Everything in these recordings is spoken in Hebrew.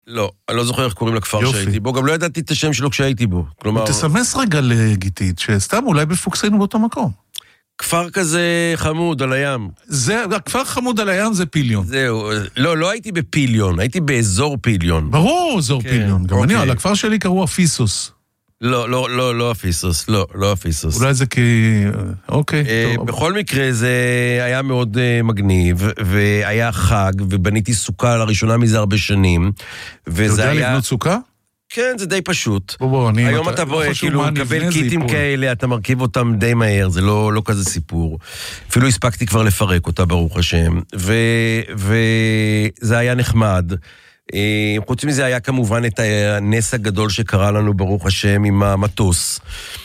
לא, אני לא זוכר איך קוראים לכפר שהייתי בו, גם לא ידעתי את השם שלו כשהייתי בו. כלומר... תסמס רגע לגיטית, שסתם אולי בפוקסנו באותו מקום. כפר כזה חמוד על הים. הכפר חמוד על הים זה פיליון. זהו, לא הייתי בפיליון, הייתי באזור פיליון. ברור, אזור פיליון. גם אני, על הכפר שלי קראו אפיסוס. לא אפיסוס, לא אפיסוס. אולי זה כי... אוקיי. בכל מקרה זה היה מאוד מגניב, והיה חג, ובניתי סוכה לראשונה מזה הרבה שנים. אתה יודע לבנות סוכה? כן, זה די פשוט. בוא, היום אתה בוא, כאילו, מקבל קיטים כאלה, אתה מרכיב אותם די מהר, זה לא כזה סיפור. אפילו הספקתי כבר לפרק אותה, ברוך השם. וזה היה נחמד. חוץ מזה היה כמובן את הנס הגדול שקרה לנו, ברוך השם, עם המטוס.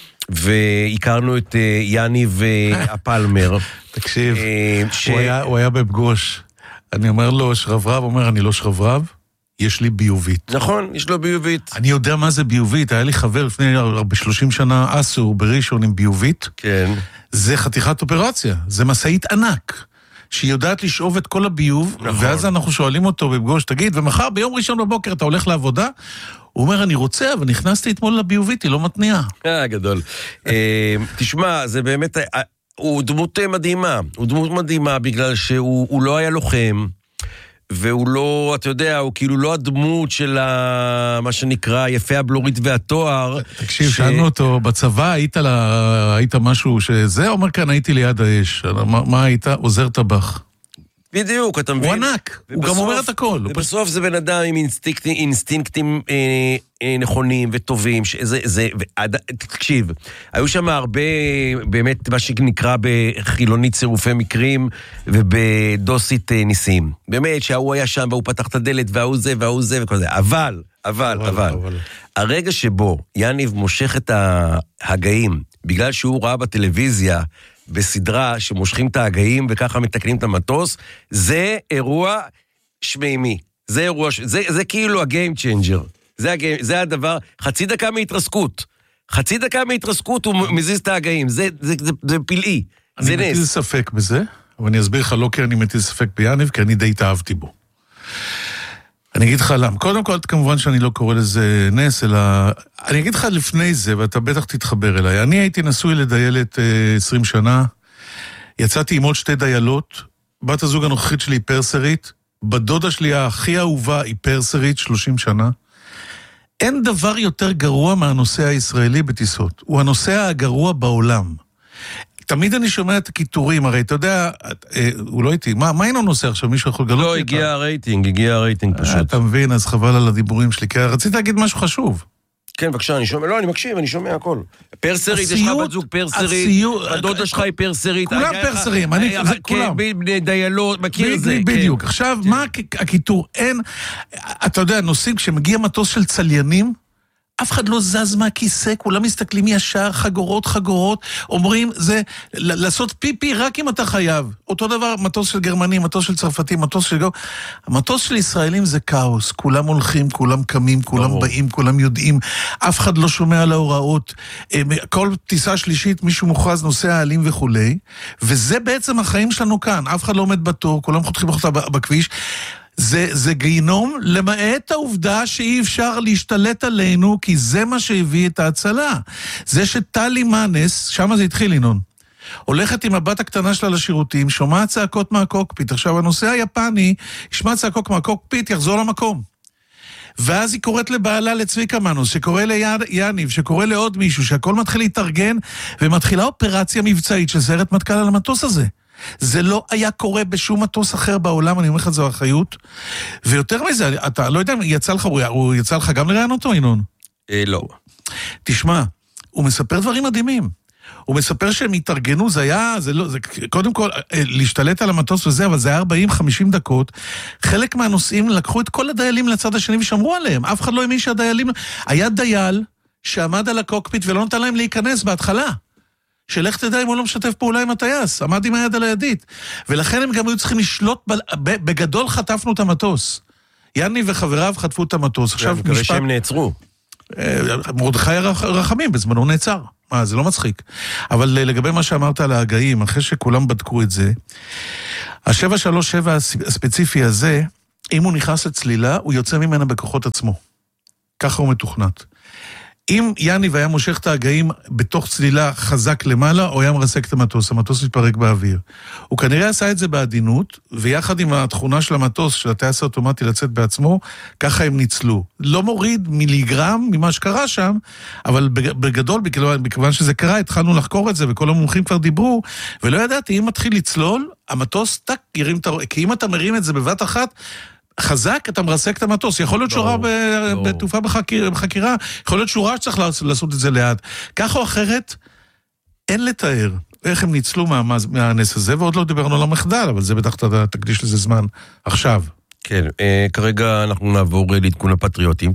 והכרנו את יניב הפלמר. תקשיב, הוא היה בפגוש. אני אומר לו, שרברב, אומר, אני לא שרברב. יש לי ביובית. נכון, יש לו ביובית. אני יודע מה זה ביובית, היה לי חבר לפני 30 שנה אסור בראשון עם ביובית. כן. זה חתיכת אופרציה, זה מסעית ענק, שהיא יודעת לשאוב את כל הביוב, נכון. ואז אנחנו שואלים אותו בפגוש, תגיד, ומחר ביום ראשון בבוקר אתה הולך לעבודה? הוא אומר, אני רוצה, אבל נכנסתי אתמול לביובית, היא לא מתניעה. גדול. תשמע, זה באמת, הוא דמות מדהימה, בגלל שהוא לא היה לוחם, והוא לא, אתה יודע, הוא כאילו לא הדמות של מה שנקרא יפה הבלורית והתואר. תקשיב, שאלנו אותו, בצבא היית משהו שזה, אומר כאן הייתי ליד האש. מה היית? עוזר טבח. בדיוק, אתה מבין? הוא ענק, הוא גם אומר את הכל. ובסוף זה בן אדם עם אינסטינקטים נכונים וטובים. תקשיב, היו שם הרבה, באמת, מה שנקרא בחילונית צירופי מקרים, ובדוסית ניסים. באמת, שההוא היה שם, והוא פתח את הדלת, והוא זה וכל זה. אבל, הרגע שבו יניב מושך את ההגאים, בגלל שהוא ראה בטלוויזיה, בסדרה שמושכים את ההגאים וככה מתקנים את המטוס, זה אירוע שמימי. זה אירוע, זה כאילו הגיים צ'יינג'ר. זה הדבר, חצי דקה מהתרסקות הוא מזיז את ההגאים. זה פלאי. אני מטיל ספק בזה, אבל אני אסביר לך לא כי אני מטיל ספק ביניב, כי אני די התאהבתי בו. אני אגיד לך למה. קודם כל, כמובן שאני לא קורא לזה נס, אלא... אני אגיד לך לפני זה, ואתה בטח תתחבר אליי. אני הייתי נשוי לדיילת 20 שנה, יצאתי עם עוד 2 דיילות, בת הזוג הנוכחית שלי היא פרסרית, בדודה שלי הכי אהובה היא פרסרית 30 שנה. אין דבר יותר גרוע מהנושא הישראלי בטיסות. הוא הנושא הגרוע בעולם. תמיד אני שומע את הכיתורים, הרי אתה יודע, הוא לא איתי, מה אינו נושא עכשיו? מישהו יכול לגלות? לא, הגיע הרייטינג פשוט. אתה מבין, אז חבל על הדיבורים שלי, כי רציתי להגיד משהו חשוב. כן, בבקשה, אני שומע, לא, אני מקשיב, אני שומע הכל. פרסרית, יש לך בת זוג פרסרית, הדודה שלך היא פרסרית. כולם פרסרים, זה כולם. בני דיילות, מכיר את זה. בדיוק, עכשיו, מה הכיתור? אין, אתה יודע, נושאים, כשמגיע מטוס של צליינים, אף אחד לא זז מהכיסא, כולם מסתכלים ישר, חגורות, אומרים, זה לעשות פיפי רק אם אתה חייב. אותו דבר, מטוס של גרמנים, מטוס של צרפתים, מטוס של... המטוס של ישראלים זה כאוס, כולם הולכים, כולם קמים, כולם באים, כולם יודעים, אף אחד לא שומע על ההוראות, כל טיסה שלישית, מישהו מוכרז נוסע העלים וכו', וזה בעצם החיים שלנו כאן, אף אחד לא עומד בתור, כולם חותכים אותה בכביש, זה גיהנום, למעט העובדה שאי אפשר להשתלט עלינו, כי זה מה שהביא את ההצלה. זה שטלי מנס, שם זה התחיל ינון, הולכת עם הבת הקטנה שלה לשירותים, שומעת צעקות מהקוקפיט, עכשיו הנושא היפני, ישמע צעקות מהקוקפיט, יחזור למקום. ואז היא קוראת לבעלה לצביקה מנוס, שקורא ליניב, שקורא לעוד מישהו, שהכל מתחיל להתארגן, ומתחילה אופרציה מבצעית של סיירת מטכ"ל על המטוס הזה. זה לא היה קורה בשום מטוס אחר בעולם, אני אומר לך, זו אחריות. ויותר מזה, אתה לא יודע, הוא יצא לך גם לראיין אותו, ינון? לא. תשמע, הוא מספר דברים מדהימים. הוא מספר שהם התארגנו, קודם כל, להשתלט על המטוס וזה, אבל זה היה 40-50 דקות. חלק מהנוסעים לקחו את כל הדיילים לצד השני ושמרו עליהם. אף אחד לא האמין שהדיילים... היה דייל שעמד על הקוקפיט ולא נתן להם להיכנס בהתחלה. שלך תדע אם הוא לא משתף פעולה עם הטייס, עמד עם היד על הידית. ולכן הם גם היו צריכים לשלוט, בגדול חטפנו את המטוס. יני וחבריו חטפו את המטוס. עכשיו מקווה שהם נעצרו. מרדכי רחמים, בזמנו נעצר. זה לא מצחיק. אבל לגבי מה שאמרת על ההגאים, אחרי שכולם בדקו את זה, ה-737 הספציפי הזה, אם הוא נכנס לצלילה, הוא יוצא ממנה בכוחות עצמו. ככה הוא מתוכנת. אם יניב היה מושך את ההגאים בתוך צלילה חזק למעלה, או היה מרסק את המטוס מתפרק באוויר. הוא כנראה עשה את זה בעדינות, ויחד עם התכונה של המטוס, של הטייס האוטומטי לצאת בעצמו, ככה הם ניצלו. לא מוריד מיליגרם ממה שקרה שם, אבל בגדול, מכיוון שזה קרה, התחלנו לחקור את זה, וכל המומחים כבר דיברו, ולא ידעתי, אם מתחיל לצלול, המטוס טק ירים את כי אם אתה מרים את זה בבת אחת, חזק, אתה מרסק את המטוס. יכול להיות שורה בתעופה בחקירה, יכול להיות שורה שצריך לעשות את זה ליד. כך או אחרת, אין לתאר איך הם ניצלו מהנס הזה, ועוד לא דיברנו על המחדל, אבל זה בטח תקדיש לזה זמן עכשיו. כן, כרגע אנחנו נעבור לעדכון הפטריוטים.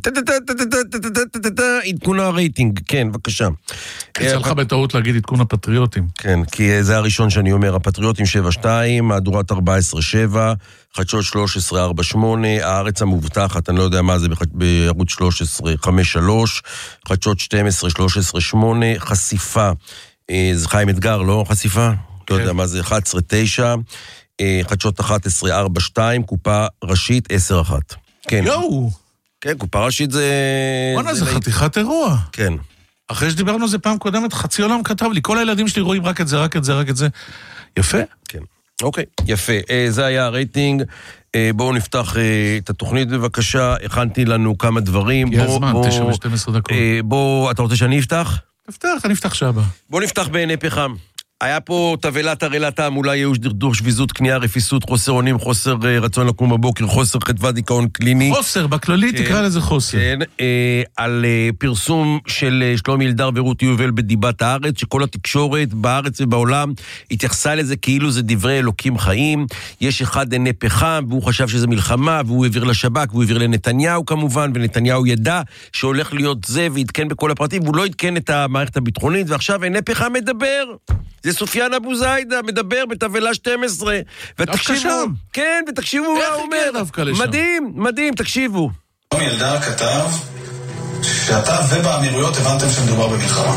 עדכון הרייטינג, כן, בבקשה. יצא לך בטעות להגיד עדכון הפטריוטים. כן, כי זה הראשון שאני אומר, הפטריוטים 7-2, מהדורת 14-7, חדשות 13-4-8, הארץ המובטחת, אני לא יודע מה זה בערוץ 13-5-3, חדשות 12-13-8, חשיפה, זה חיים אתגר, לא חשיפה? לא יודע מה זה, 11-9, חדשות 11-4-2, קופה ראשית 10-1. כן. יואו! כן, קופה ראשית זה... בוא'נה, זה חתיכת אירוע. כן. אחרי שדיברנו על זה פעם קודמת, חצי עולם כתב לי, כל הילדים שלי רואים רק את זה, רק את זה, רק את זה. יפה? כן. אוקיי, יפה. זה היה הרייטינג. בואו נפתח את התוכנית בבקשה. הכנתי לנו כמה דברים. הגיע הזמן, 9:12 דקות. בוא, אתה רוצה שאני אפתח? אני אפתח שבה. בוא נפתח בעיני פחם. היה פה תבלת הרלת אולי ייאוש, דרדור, שביזות, קנייה, רפיסות, חוסר אונים, חוסר רצון לקום בבוקר, חוסר חדווה, דיכאון קליני. חוסר, בכללי תקרא לזה חוסר. כן, על פרסום של שלומי אלדר ורותי יובל בדיבת הארץ, שכל התקשורת בארץ ובעולם התייחסה לזה כאילו זה דברי אלוקים חיים. יש אחד עיני פחם, והוא חשב שזה מלחמה, והוא העביר לשב"כ, והוא העביר לנתניהו כמובן, ונתניהו ידע שהולך להיות זה, והתקן בכל הפרטים, והוא לא התקן את המערכת הביטחונית, ועכשיו עיני פחם מדבר. זה סופיאן אבו זיידה, מדבר בתבלה 12, ותקשיבו, כן, ותקשיבו מה הוא אומר. מדהים, מדהים, תקשיבו. שלומי אלדר כתב שאתה ובאמירויות הבנתם שמדובר במלחמה.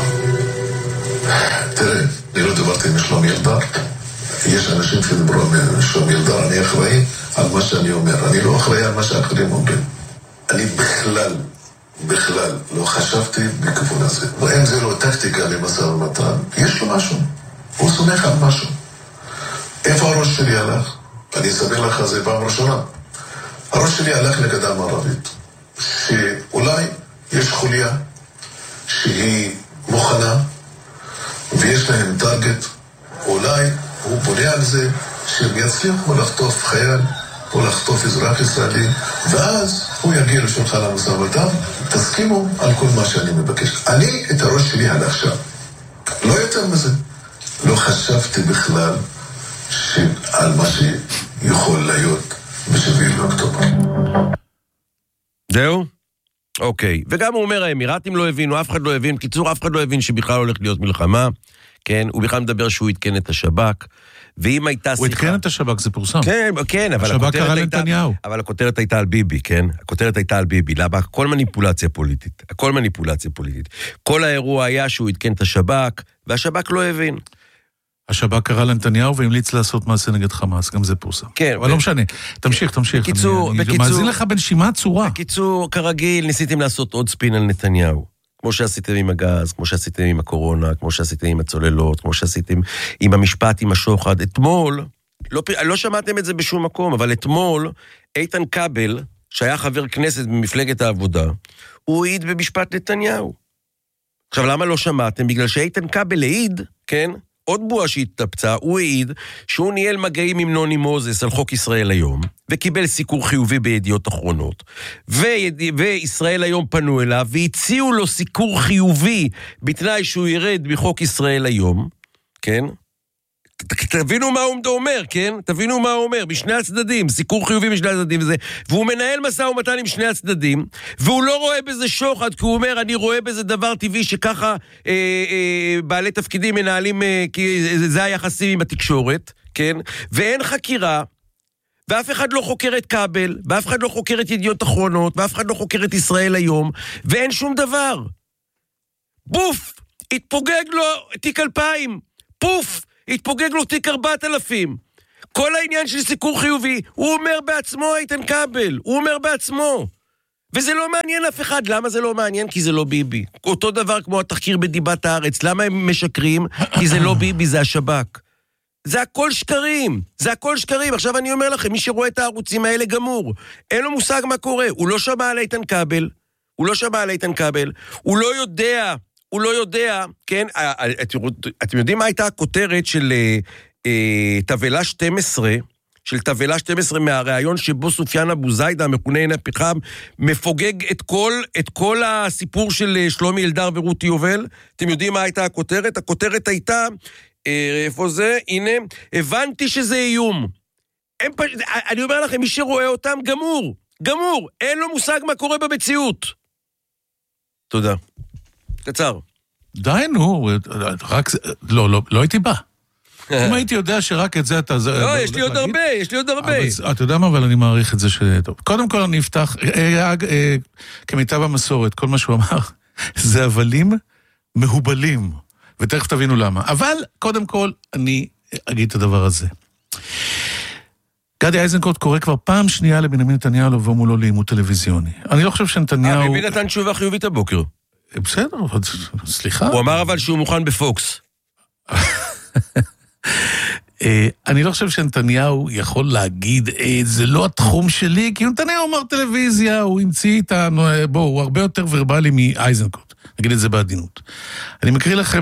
תראה, אני לא דיברתי עם שלומי אלדר. יש אנשים שדיברו עם שלומי אלדר, אני אחראי על מה שאני אומר. אני לא אחראי על מה שאחרים אומרים. אני בכלל לא חשבתי בכיוון הזה. ואם זה לא טקטיקה למשא ומתן, יש לו משהו. הוא סומך על משהו. איפה הראש שלי הלך? אני אסביר לך, זה פעם ראשונה. הראש שלי הלך לגדה המערבית, שאולי יש חוליה שהיא מוכנה, ויש להם טרגט, אולי הוא בונה על זה, שהם יצליחו לחטוף חייל, או לחטוף אזרח ישראלי, ואז הוא יגיע לשולחן המשא ומתן, תסכימו על כל מה שאני מבקש. אני את הראש שלי הלך שם. לא יותר מזה. לא חשבתי בכלל על מה שיכול להיות ב7 באוקטובר. זהו? אוקיי. וגם הוא אומר, האמירתים לא הבינו, אף אחד לא הבין, קיצור, אף אחד לא הבין שבכלל הולך להיות מלחמה, כן? הוא בכלל מדבר שהוא התקן את השב"כ, ואם הייתה שיחה... הוא התקן את השב"כ, זה פורסם. כן, אבל השב"כ קרא לנתניהו. אבל הכותרת הייתה על ביבי, כן? הכותרת הייתה על ביבי, למה? הכל מניפולציה פוליטית. הכל מניפולציה פוליטית. כל האירוע היה שהוא התקן את השב"כ, והשב"כ לא הבין. השב"כ קרא לנתניהו והמליץ לעשות מעשה נגד חמאס, גם זה פורסם. כן. אבל לא משנה, תמשיך. אני מאזין לך בנשימה צורה. בקיצור, כרגיל, ניסיתם לעשות עוד ספין על נתניהו. כמו שעשיתם עם הגז, כמו שעשיתם עם הקורונה, כמו שעשיתם עם הצוללות, כמו שעשיתם עם המשפט, עם השוחד. אתמול, לא שמעתם את זה בשום מקום, אבל אתמול, איתן כבל, שהיה חבר כנסת במפלגת העבודה, הוא העיד במשפט נתניהו. עכשיו, למה לא שמעתם? בגלל שאיתן כבל העיד, כן? עוד בועה שהתנפצה, הוא העיד שהוא ניהל מגעים עם נוני מוזס על חוק ישראל היום, וקיבל סיקור חיובי בידיעות אחרונות, וישראל היום פנו אליו, והציעו לו סיקור חיובי בתנאי שהוא ירד מחוק ישראל היום, כן? תבינו מה הוא אומר, כן? תבינו מה הוא אומר, משני הצדדים, סיקור חיובי משני הצדדים וזה, והוא מנהל משא ומתן עם שני הצדדים, והוא לא רואה בזה שוחד, כי הוא אומר, אני רואה בזה דבר טבעי שככה בעלי תפקידים מנהלים, כי זה היחסים עם התקשורת, כן? ואין חקירה, ואף אחד לא חוקר את כבל, ואף אחד לא חוקר את ידיעות אחרונות, ואף אחד לא חוקר את ישראל היום, ואין שום דבר. בוף! התפוגג לו תיק 2000, פוף! התפוגג לו תיק 4000. כל העניין של סיקור חיובי, הוא אומר בעצמו, איתן כבל, הוא אומר בעצמו. וזה לא מעניין אף אחד. למה זה לא מעניין? כי זה לא ביבי. אותו דבר כמו התחקיר בדיבת הארץ. למה הם משקרים? כי זה לא ביבי, זה השב"כ. זה הכל שקרים. זה הכל שקרים. עכשיו אני אומר לכם, מי שרואה את הערוצים האלה גמור. אין לו מושג מה קורה. הוא לא שמע על איתן כבל. הוא לא שמע על איתן כבל. הוא לא יודע, כן? אתם יודעים מה הייתה הכותרת של תבלה 12, של תבלה 12 מהרעיון שבו סופיאן אבו זיידה, המכונה עין הפחם, מפוגג את כל הסיפור של שלומי אלדר ורותי יובל. אתם יודעים מה הייתה הכותרת? הכותרת הייתה, איפה זה? הנה, הבנתי שזה איום. אני אומר לכם, מי שרואה אותם גמור, אין לו מושג מה קורה במציאות. תודה. קצר. די, נו, רק זה, לא הייתי בא. אם הייתי יודע שרק את זה אתה... לא, יש לי עוד הרבה. אתה יודע מה, אבל אני מעריך את זה טוב. קודם כל אני אפתח, כמיטב המסורת, כל מה שהוא אמר, זה הבלים מהובלים, ותכף תבינו למה. אבל, קודם כל, אני אגיד את הדבר הזה. גדי איזנקוט קורא כבר פעם שנייה לבנימין נתניהו לבוא מולו לעימות טלוויזיוני. אני לא חושב שנתניהו... ביבי נתן תשובה חיובית הבוקר. בסדר, סליחה. הוא אמר אבל שהוא מוכן בפוקס. אני לא חושב שנתניהו יכול להגיד, זה לא התחום שלי, כי נתניהו אמר טלוויזיה, הוא המציא איתנו, הוא הרבה יותר ורבלי מאייזנקוט, נגיד את זה בעדינות. אני מקריא לכם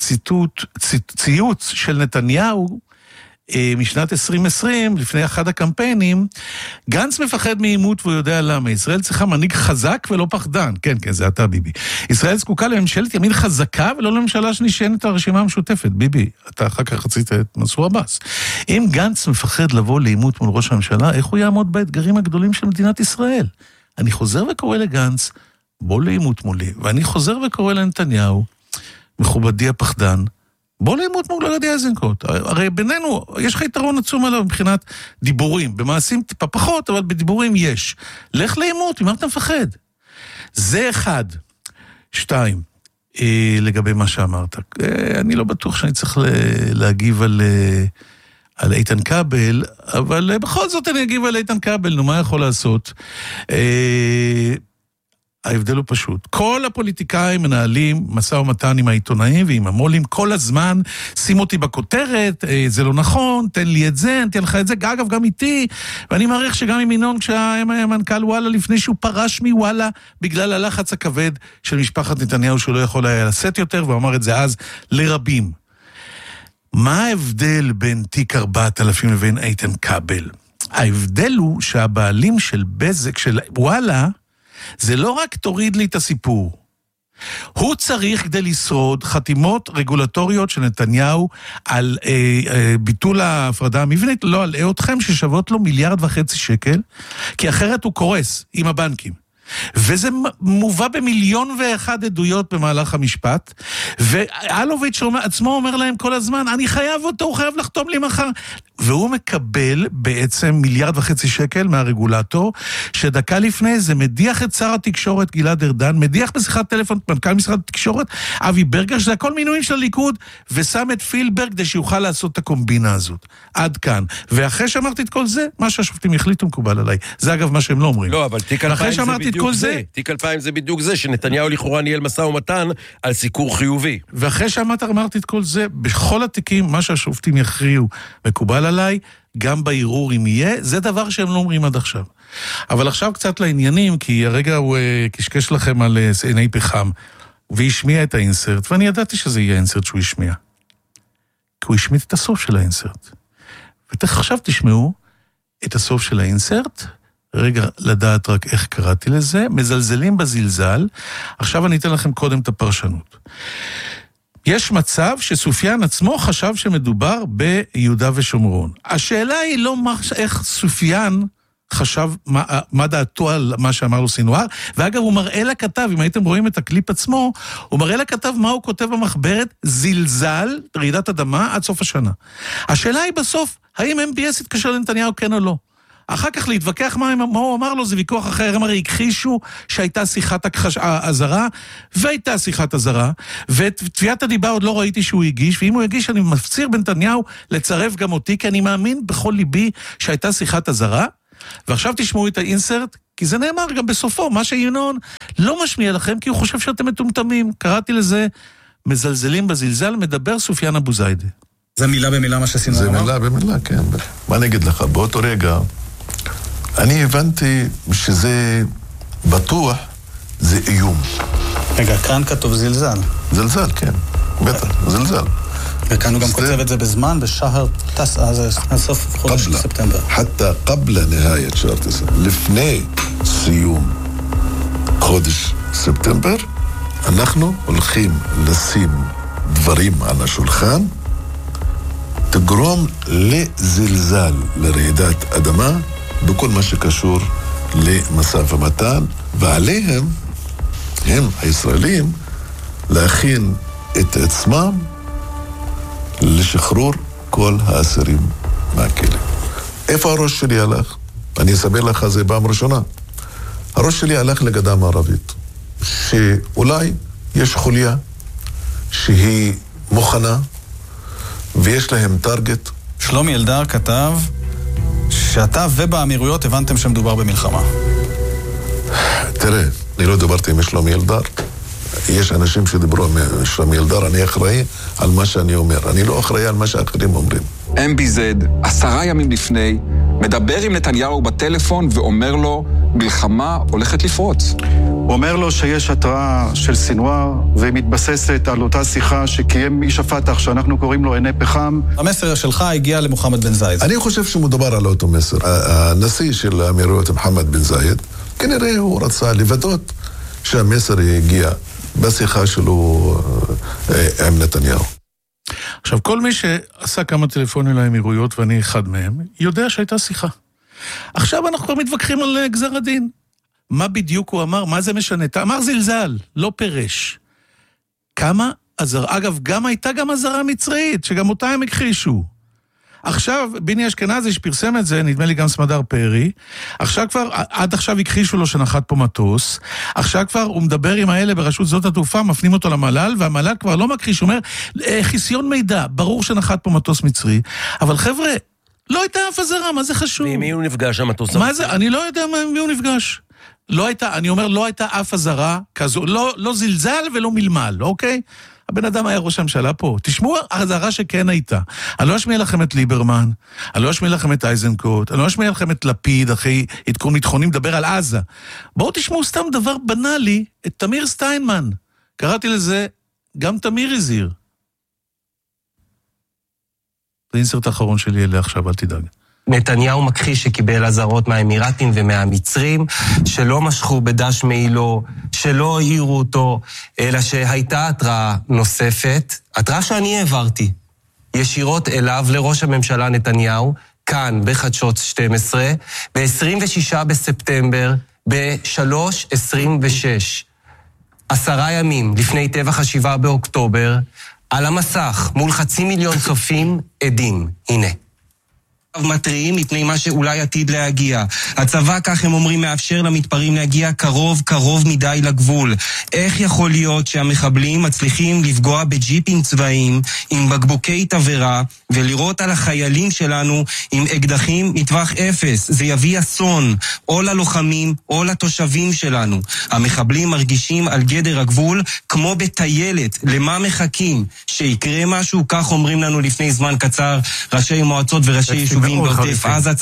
ציוץ של נתניהו, משנת 2020, לפני אחד הקמפיינים, גנץ מפחד מעימות והוא יודע למה. ישראל צריכה מנהיג חזק ולא פחדן. כן, זה אתה ביבי. ישראל זקוקה לממשלת ימין חזקה ולא לממשלה שנשענת על הרשימה המשותפת. ביבי, אתה אחר כך רצית את מנסור עבאס. אם גנץ מפחד לבוא לעימות מול ראש הממשלה, איך הוא יעמוד באתגרים הגדולים של מדינת ישראל? אני חוזר וקורא לגנץ, בוא לעימות מולי. ואני חוזר וקורא לנתניהו, מכובדי הפחדן, בוא לעימות מול גדי איזנקוט. הרי בינינו, יש לך יתרון עצום עליו מבחינת דיבורים. במעשים טיפה פחות, אבל בדיבורים יש. לך לעימות, אם אתה מפחד. זה אחד. 2, לגבי מה שאמרת. אני לא בטוח שאני צריך להגיב על איתן כבל, אבל בכל זאת אני אגיב על איתן כבל, נו, מה יכול לעשות? ההבדל הוא פשוט. כל הפוליטיקאים מנהלים מסע ומתן עם העיתונאים ועם המולים כל הזמן, שים אותי בכותרת, זה לא נכון, תן לי את זה, תן לך את זה, אגב גם איתי, ואני מעריך שגם עם ינון כשהיה מנכ"ל וואלה לפני שהוא פרש מוואלה, בגלל הלחץ הכבד של משפחת נתניהו שהוא לא יכול היה לשאת יותר, והוא אמר את זה אז לרבים. מה ההבדל בין תיק 4000 לבין איתן כבל? ההבדל הוא שהבעלים של בזק, של וואלה, זה לא רק תוריד לי את הסיפור. הוא צריך כדי לשרוד חתימות רגולטוריות של נתניהו על ביטול ההפרדה המבנית, לא אלאה אתכם ששוות לו 1.5 מיליארד שקל, כי אחרת הוא קורס עם הבנקים. וזה מובא ב1,001,000 עדויות במהלך המשפט, ואלוביץ' עצמו אומר להם כל הזמן, אני חייב אותו, הוא חייב לחתום לי מחר, והוא מקבל בעצם 1.5 מיליארד שקל מהרגולטור, שדקה לפני זה מדיח את שר התקשורת גלעד ארדן, מדיח בשיחת טלפון מנכ"ל משרד התקשורת אבי ברגר, שזה הכל מינויים של הליכוד, ושם את פילברג כדי שיוכל לעשות את הקומבינה הזאת. עד כאן. ואחרי שאמרתי את כל זה, מה שהשופטים החליטו מקובל עליי. זה אגב מה שהם לא אומרים. לא, אבל תיק 2000 זה בדיוק זה. תיק 2000 זה בדיוק זה, שנתניהו לכאורה ניהל משא ומתן על סיקור חיובי. ואחרי שאמרתי את כל זה, בכל התיקים, מה שהשופטים יכריעו מקובל עליי, גם בערעור אם יהיה, זה דבר שהם לא אומרים עד עכשיו. אבל עכשיו קצת לעניינים, כי הרגע הוא קשקש לכם על עיני פחם, והשמיע את האינסרט, ואני ידעתי שזה יהיה האינסרט שהוא השמיע. כי הוא השמיע את הסוף של האינסרט. עכשיו תשמעו את הסוף של האינסרט, רגע לדעת רק איך קראתי לזה, מזלזלים בזלזל, עכשיו אני אתן לכם קודם את הפרשנות. יש מצב שסופיאן עצמו חשב שמדובר ביהודה ושומרון. השאלה היא לא איך סופיאן חשב מה דעתו על מה שאמר לו סינואר, ואגב הוא מראה לכתב, אם הייתם רואים את הקליפ עצמו, הוא מראה לכתב מה הוא כותב במחברת, זלזל, רעידת אדמה, עד סוף השנה. השאלה היא בסוף, האם MBS התקשר לנתניהו כן או לא? אחר כך להתווכח מה הוא אמר לו, זה ויכוח אחר, הם הרי הכחישו שהייתה שיחת הזרה, והייתה שיחת הזרה, ואת תביעת הדיבה עוד לא ראיתי שהוא הגיש, ואם הוא הגיש אני מפציר בנתניהו לצרף גם אותי, כי אני מאמין בכל ליבי שהייתה שיחת הזרה, ועכשיו תשמעו את האינסרט, כי זה נאמר גם בסופו, מה שינון לא משמיע לכם, כי הוא חושב שאתם מטומטמים, קראתי לזה מזלזלים בזלזל, מדבר סופיאן אבו זיידה. זה מילה במילה מה שסינואר אמר? זה מילה במילה, כן. מה אני אגיד לך? באותו רגע, אני הבנתי שזה בטוח, זה איום. רגע, כאן כתוב זלזל. זלזל, כן. בטח, זלזל. וכאן הוא גם כותב את זה בזמן, בשהר תסעה, זה סוף חודש ספטמבר. חתא קבלה נהיית שער תסעה. לפני סיום חודש ספטמבר, אנחנו הולכים לשים דברים על השולחן, תגרום לזלזל, לרעידת אדמה, בכל מה שקשור למשא ומתן, ועליהם, הם הישראלים, להכין את עצמם לשחרור כל האסירים מהכלא. איפה הראש שלי הלך? אני אסבר לך זה פעם ראשונה. הראש שלי הלך לגדה המערבית, שאולי יש חוליה שהיא מוכנה, ויש להם טרגט. שלומי אלדר כתב שאתה ובאמירויות הבנתם שמדובר במלחמה. תראה, אני לא דיברתי עם שלומי אלדר. יש אנשים שדיברו עם שלומי אלדר, אני אחראי על מה שאני אומר. אני לא אחראי על מה שאחרים אומרים. MBZ, 10 ימים לפני, מדבר עם נתניהו בטלפון ואומר לו, מלחמה הולכת לפרוץ. הוא אומר לו שיש התראה של סינואר, והיא מתבססת על אותה שיחה שקיים איש הפתח, שאנחנו קוראים לו עיני פחם. המסר שלך הגיע למוחמד בן זייד. אני חושב שמדובר על אותו מסר. הנשיא של האמירויות, מוחמד בן זייד, כנראה הוא רצה לבדות שהמסר יגיע בשיחה שלו עם נתניהו. עכשיו, כל מי שעשה כמה טלפונים לאמירויות, ואני אחד מהם, יודע שהייתה שיחה. עכשיו אנחנו כבר מתווכחים על גזר הדין. מה בדיוק הוא אמר? מה זה משנה? אמר זלזל, לא פרש. כמה עזרה? אגב, הייתה גם עזרה מצרית, שגם אותה הם הכחישו. עכשיו, ביני אשכנזי שפרסם את זה, נדמה לי גם סמדר פרי, עכשיו כבר, עד עכשיו הכחישו לו שנחת פה מטוס, עכשיו כבר הוא מדבר עם האלה ברשות זאת התעופה, מפנים אותו למל"ל, והמל"ל כבר לא מכחיש, הוא אומר, חיסיון מידע, ברור שנחת פה מטוס מצרי, אבל חבר'ה, לא הייתה אף עזרה, מה זה חשוב? ועם מי הוא נפגש המטוס? מה זה? אני לא יודע מי הוא נפגש. לא הייתה, אני אומר, לא הייתה אף עזרה כזו, לא זלזל ולא מלמל, אוקיי? הבן אדם היה ראש הממשלה פה. תשמעו העזרה שכן הייתה. אני לא אשמיע לכם את ליברמן, אני לא אשמיע לכם את אייזנקוט, אני לא אשמיע לכם את לפיד, אחרי עדכון ביטחוני מדבר על עזה. בואו תשמעו סתם דבר בנאלי, את תמיר סטיינמן. קראתי לזה, גם תמיר הזהיר. זה אינסרט האחרון שלי אלה עכשיו, אל תדאג. נתניהו מכחיש שקיבל עזרות מהאמירתים ומהמצרים, שלא משכו בדש מעילו, שלא העירו אותו, אלא שהייתה התראה נוספת, התראה שאני העברתי, ישירות אליו לראש הממשלה נתניהו, כאן בחדשות 12, ב-26 בספטמבר, ב-3:26, 10 ימים לפני טבח 7 באוקטובר, על המסך מול 500,000 צופים עדים, הנה. מטריעים מפני מה שאולי עתיד להגיע. הצבא, כך הם אומרים, מאפשר למתפרעים להגיע קרוב מדי לגבול. איך יכול להיות שהמחבלים מצליחים לפגוע בג'יפים צבאיים עם בקבוקי תבערה ולירות על החיילים שלנו עם אקדחים מטווח 0? זה יביא אסון, או ללוחמים או לתושבים שלנו. המחבלים מרגישים על גדר הגבול כמו בטיילת. למה מחכים? שיקרה משהו? כך אומרים לנו לפני זמן קצר ראשי מועצות וראשי יישובים בעוטף עזה.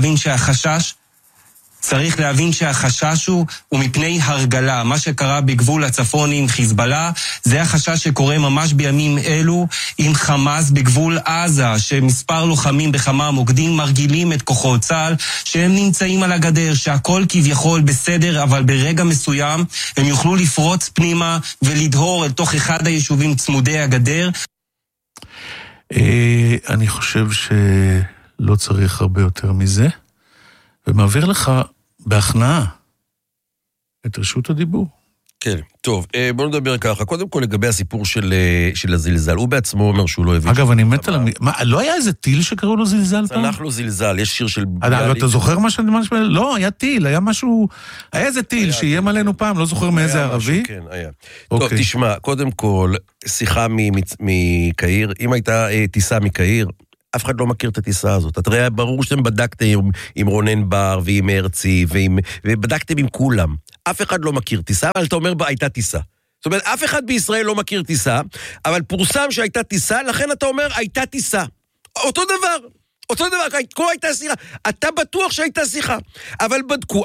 צריך להבין שהחשש הוא מפני הרגלה. מה שקרה בגבול הצפון עם חיזבאללה, זה החשש שקורה ממש בימים אלו עם חמאס בגבול עזה, שמספר לוחמים בכמה מוקדים מרגילים את כוחות צה"ל, שהם נמצאים על הגדר, שהכל כביכול בסדר, אבל ברגע מסוים הם יוכלו לפרוץ פנימה ולדהור אל תוך אחד היישובים צמודי הגדר. אני חושב שלא צריך הרבה יותר מזה, ומעביר לך בהכנעה את רשות הדיבור. כן. טוב, בואו נדבר ככה. קודם כל לגבי הסיפור של הזלזל. הוא בעצמו אומר שהוא לא הבין. אגב, אני מת על... מה, לא היה איזה טיל שקראו לו זלזל פעם? צנח לו זלזל, יש שיר של... אתה זוכר מה שאני... לא, היה טיל, היה משהו... היה איזה טיל שאיים עלינו פעם, לא זוכר מאיזה ערבי. כן, היה. טוב, תשמע, קודם כל, שיחה מקהיר. אם הייתה טיסה מקהיר, אף אחד לא מכיר את הטיסה הזאת. אתה רואה, ברור שאתם בדקתם עם רונן בר ועם הרצי, ובדקתם עם כולם. אף אחד לא מכיר טיסה, אבל אתה אומר, הייתה טיסה. זאת אומרת, אף אחד בישראל לא מכיר טיסה, אבל פורסם שהייתה טיסה, לכן אתה אומר, הייתה טיסה. אותו דבר, כמו הייתה שיחה. אתה בטוח שהייתה שיחה. אבל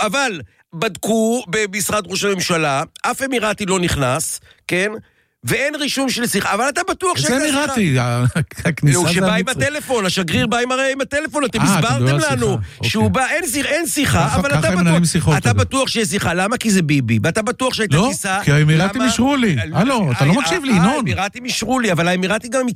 בדקו במשרד ראש הממשלה, אף אמירתי לא נכנס, כן? ואין רישום של שיחה, אבל אתה בטוח שהייתה שיחה. זה נראיתי, הכניסה זה... הוא שבא עם הטלפון, השגריר בא עם הטלפון, אתם הסברתם לנו שהוא בא, אין שיחה, אבל אתה בטוח שיש שיחה. למה? כי זה ביבי, ואתה בטוח שהייתה טיסה. לא, כי האמירתים אישרו לי. הלו, אתה לא מקשיב לי, ינון. האמירתים אישרו לי, אבל האמירתים גם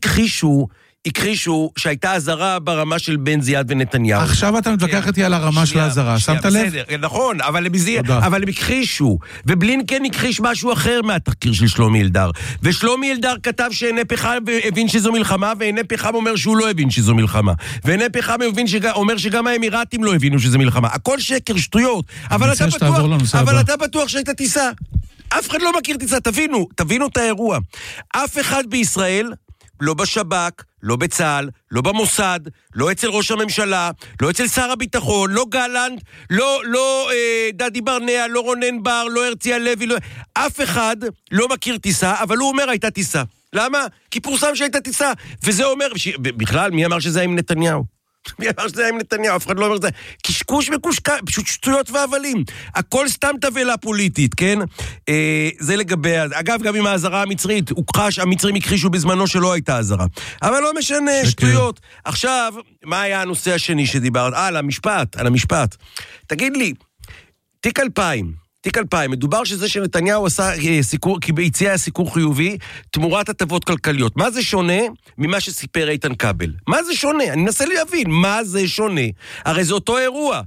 הכחישו שהייתה הזרה ברמה של בן זיאד ונתניהו. עכשיו אתה מתווכח איתי על הרמה של ההזרה, שמת לב? בסדר, נכון, אבל הם הכחישו, ובלינקן הכחיש משהו אחר מהתחקיר של שלומי אלדר, ושלומי אלדר כתב שעיני פחם הבין שזו מלחמה, ועיני פחם אומר שהוא לא הבין שזו מלחמה, ועיני פחם אומר שגם האמירתים לא הבינו שזו מלחמה. הכל שקר, שטויות, אבל אתה בטוח שהייתה טיסה. אף אחד לא מכיר טיסה, תבינו את האירוע. אף אחד בישראל לא בשב"כ, לא בצה"ל, לא במוסד, לא אצל ראש הממשלה, לא אצל שר הביטחון, לא גלנט, לא דדי ברנע, לא רונן בר, לא הרצי הלוי, אף אחד לא מכיר טיסה, אבל הוא אומר הייתה טיסה. למה? כי פורסם שהייתה טיסה, וזה אומר, בכלל, מי אמר שזה עם נתניהו? מי אמר שזה עם נתניהו? אף אחד לא אומר שזה. קשקוש וקושקה, פשוט שטויות והבלים. הכל סתם תבלה פוליטית, כן? זה לגבי... אגב, גם עם ההזרה המצרית, המצרים הכחישו בזמנו שלא הייתה הזרה. אבל לא משנה, שטויות. עכשיו, מה היה הנושא השני שדיברת? על המשפט. תגיד לי, תיק 2000, מדובר שזה שנתניהו עשה סיקור, כי ביציאה סיקור חיובי, תמורת הטבות כלכליות. מה זה שונה ממה שסיפר איתן כבל? מה זה שונה? אני מנסה להבין, מה זה שונה? הרי זה אותו אירוע,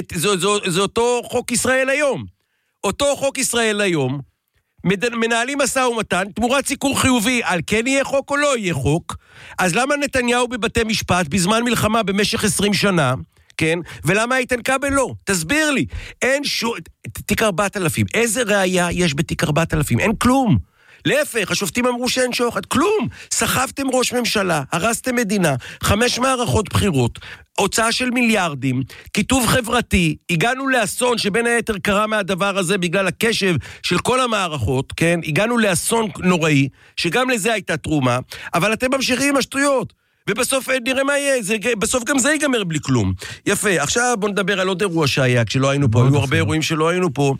זה אותו חוק ישראל היום. אותו חוק ישראל היום, מנהלים משא ומתן, תמורת סיקור חיובי, על כן יהיה חוק או לא יהיה חוק, אז למה נתניהו בבתי משפט, בזמן מלחמה במשך 20 שנה, כן? ולמה איתן כבל לא? תסביר לי. אין תיק 4000. איזה ראייה יש בתיק 4000? אין כלום. להפך, השופטים אמרו שאין שוחד. כלום. סחבתם ראש ממשלה, הרסתם מדינה, 5 מערכות בחירות, הוצאה של מיליארדים, כיתוב חברתי, הגענו לאסון שבין היתר קרה מהדבר הזה בגלל הקשב של כל המערכות, כן? הגענו לאסון נוראי, שגם לזה הייתה תרומה, אבל אתם ממשיכים עם השטויות. ובסוף נראה מה יהיה, בסוף גם זה ייגמר בלי כלום. יפה, עכשיו בוא נדבר על עוד אירוע שהיה, כשלא היינו פה, היו הרבה אירועים שלא היינו פה.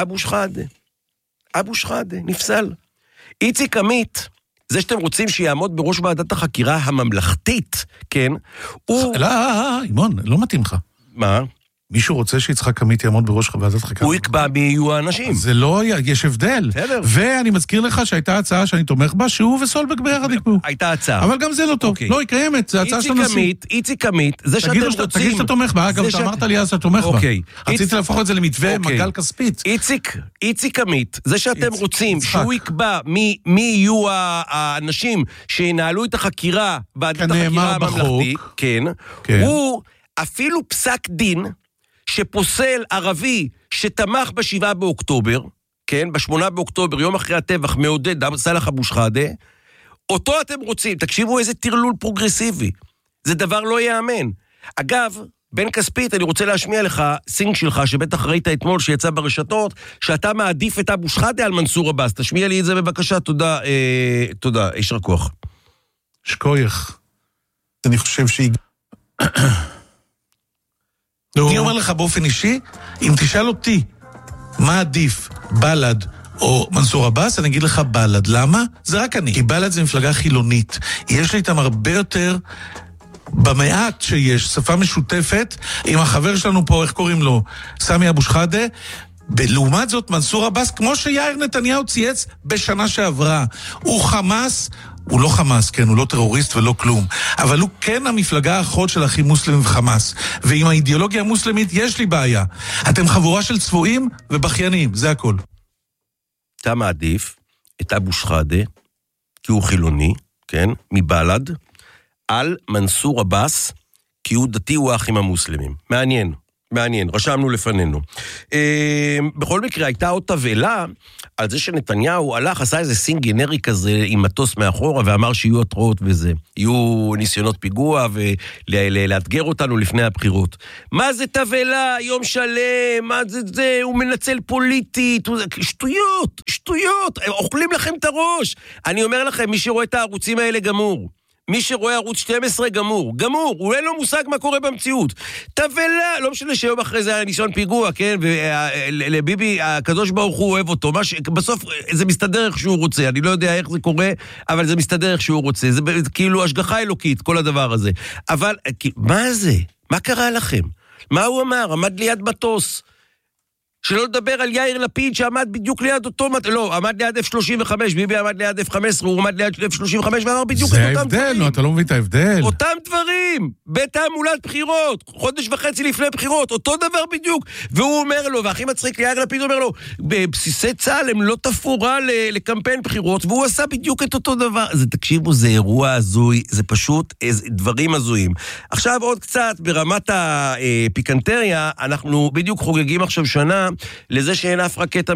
אבו שחאדה, נפסל. איציק עמית, זה שאתם רוצים שיעמוד בראש ועדת החקירה הממלכתית, כן, הוא... לא, אימון, לא מתאים לך. מה? מישהו רוצה שיצחק עמית יעמוד בראש ועדת חקירה? הוא יקבע מי יהיו האנשים. זה לא, יש הבדל. בסדר. ואני מזכיר לך שהייתה הצעה שאני תומך בה, שהוא וסולבק ביחד יקבעו. הייתה הצעה. אבל גם זה לא טוב. לא, היא קיימת, זה הצעה של הנשיא. איציק עמית, זה שאתם רוצים... תגיד שאתה תומך בה, אגב, אתה אמרת לי אז שאתה תומך בה. רציתי להפוך את זה למתווה מגל כספית. איציק עמית, זה שאתם רוצים שהוא יקבע מי יהיו האנשים שינהלו את החקירה, ועדת החקירה הממלכתית, כן, הוא אפילו פסק דין שפוסל ערבי שתמך ב7 באוקטובר, כן, ב8 באוקטובר, יום אחרי הטבח, מעודד סלאח אבו שחאדה, אותו אתם רוצים, תקשיבו איזה טרלול פרוגרסיבי, זה דבר לא יאמן. אגב, בן כספית, אני רוצה להשמיע לך סינג שלך, שבטח ראית אתמול שיצא ברשתות, שאתה מעדיף את אבו שחאדה על מנסור עבאס, תשמיע לי את זה בבקשה, תודה, ישר כוח. שקוייך. אני חושב שהיא... אני אומר לך באופן אישי, אם תשאל אותי מה עדיף, בל"ד או מנסור עבאס, אני אגיד לך בל"ד. למה? זה רק אני. כי בל"ד זה מפלגה חילונית. יש לי איתם הרבה יותר, במעט שיש, שפה משותפת, עם החבר שלנו פה, איך קוראים לו? סמי אבו שחאדה. בלעומת זאת, מנסור עבאס, כמו שיאיר נתניהו צייץ בשנה שעברה, הוא חמאס, הוא לא חמאס, כן, הוא לא טרוריסט ולא כלום, אבל הוא כן המפלגה האחות של אחים מוסלמים וחמאס, ועם האידיאולוגיה המוסלמית יש לי בעיה. אתם חבורה של צבועים ובחיינים, זה הכל. אתה מעדיף את אבו שחאדה, כי הוא חילוני, כן, מבלד, על מנסור עבאס, כי הוא דתי, הוא האחים המוסלמים. מעניין, מעניין, רשמנו לפנינו. בכל מקרה, הייתה עוד תבלה על זה שנתניהו הלך, עשה איזה סין גנרי כזה עם מטוס מאחורה, ואמר שיהיו התראות וזה. יהיו ניסיונות פיגוע, ולאתגר אותנו לפני הבחירות. מה זה תבלה? יום שלם, מה זה? הוא מנצל פוליטית, שטויות, שטויות, אוכלים לכם את הראש. אני אומר לכם, מי שרואה את הערוצים האלה גמור. מי שרואה ערוץ 12 גמור, הוא אין לו מושג מה קורה במציאות. תבלה, לא משנה שיום אחרי זה היה ניסיון פיגוע, כן? ולביבי, הקדוש ברוך הוא אוהב אותו. בסוף זה מסתדר איך שהוא רוצה, אני לא יודע איך זה קורה, אבל זה מסתדר איך שהוא רוצה. זה כאילו השגחה אלוקית, כל הדבר הזה. אבל, מה זה? מה קרה לכם? מה הוא אמר? עמד ליד מטוס. שלא לדבר על יאיר לפיד שעמד בדיוק ליד אותו, לא, עמד ליד F-35, ביבי עמד ליד F-15, הוא עמד ליד F-35 ואמר בדיוק את אותם דברים. זה ההבדל, אתה לא מבין את ההבדל. אותם דברים, בתעמולת בחירות, חודש וחצי לפני בחירות, אותו דבר בדיוק. והוא אומר לו, והכי מצחיק, יאיר לפיד אומר לו, בבסיסי צה"ל הם לא תפורה לקמפיין בחירות, והוא עשה בדיוק את אותו דבר. תקשיבו, זה אירוע הזוי, זה פשוט דברים הזויים. עכשיו עוד קצת, ברמת הפיקנטריה, אנחנו בדיוק חוגגים עכשיו שנה, לזה שאין אף רקטה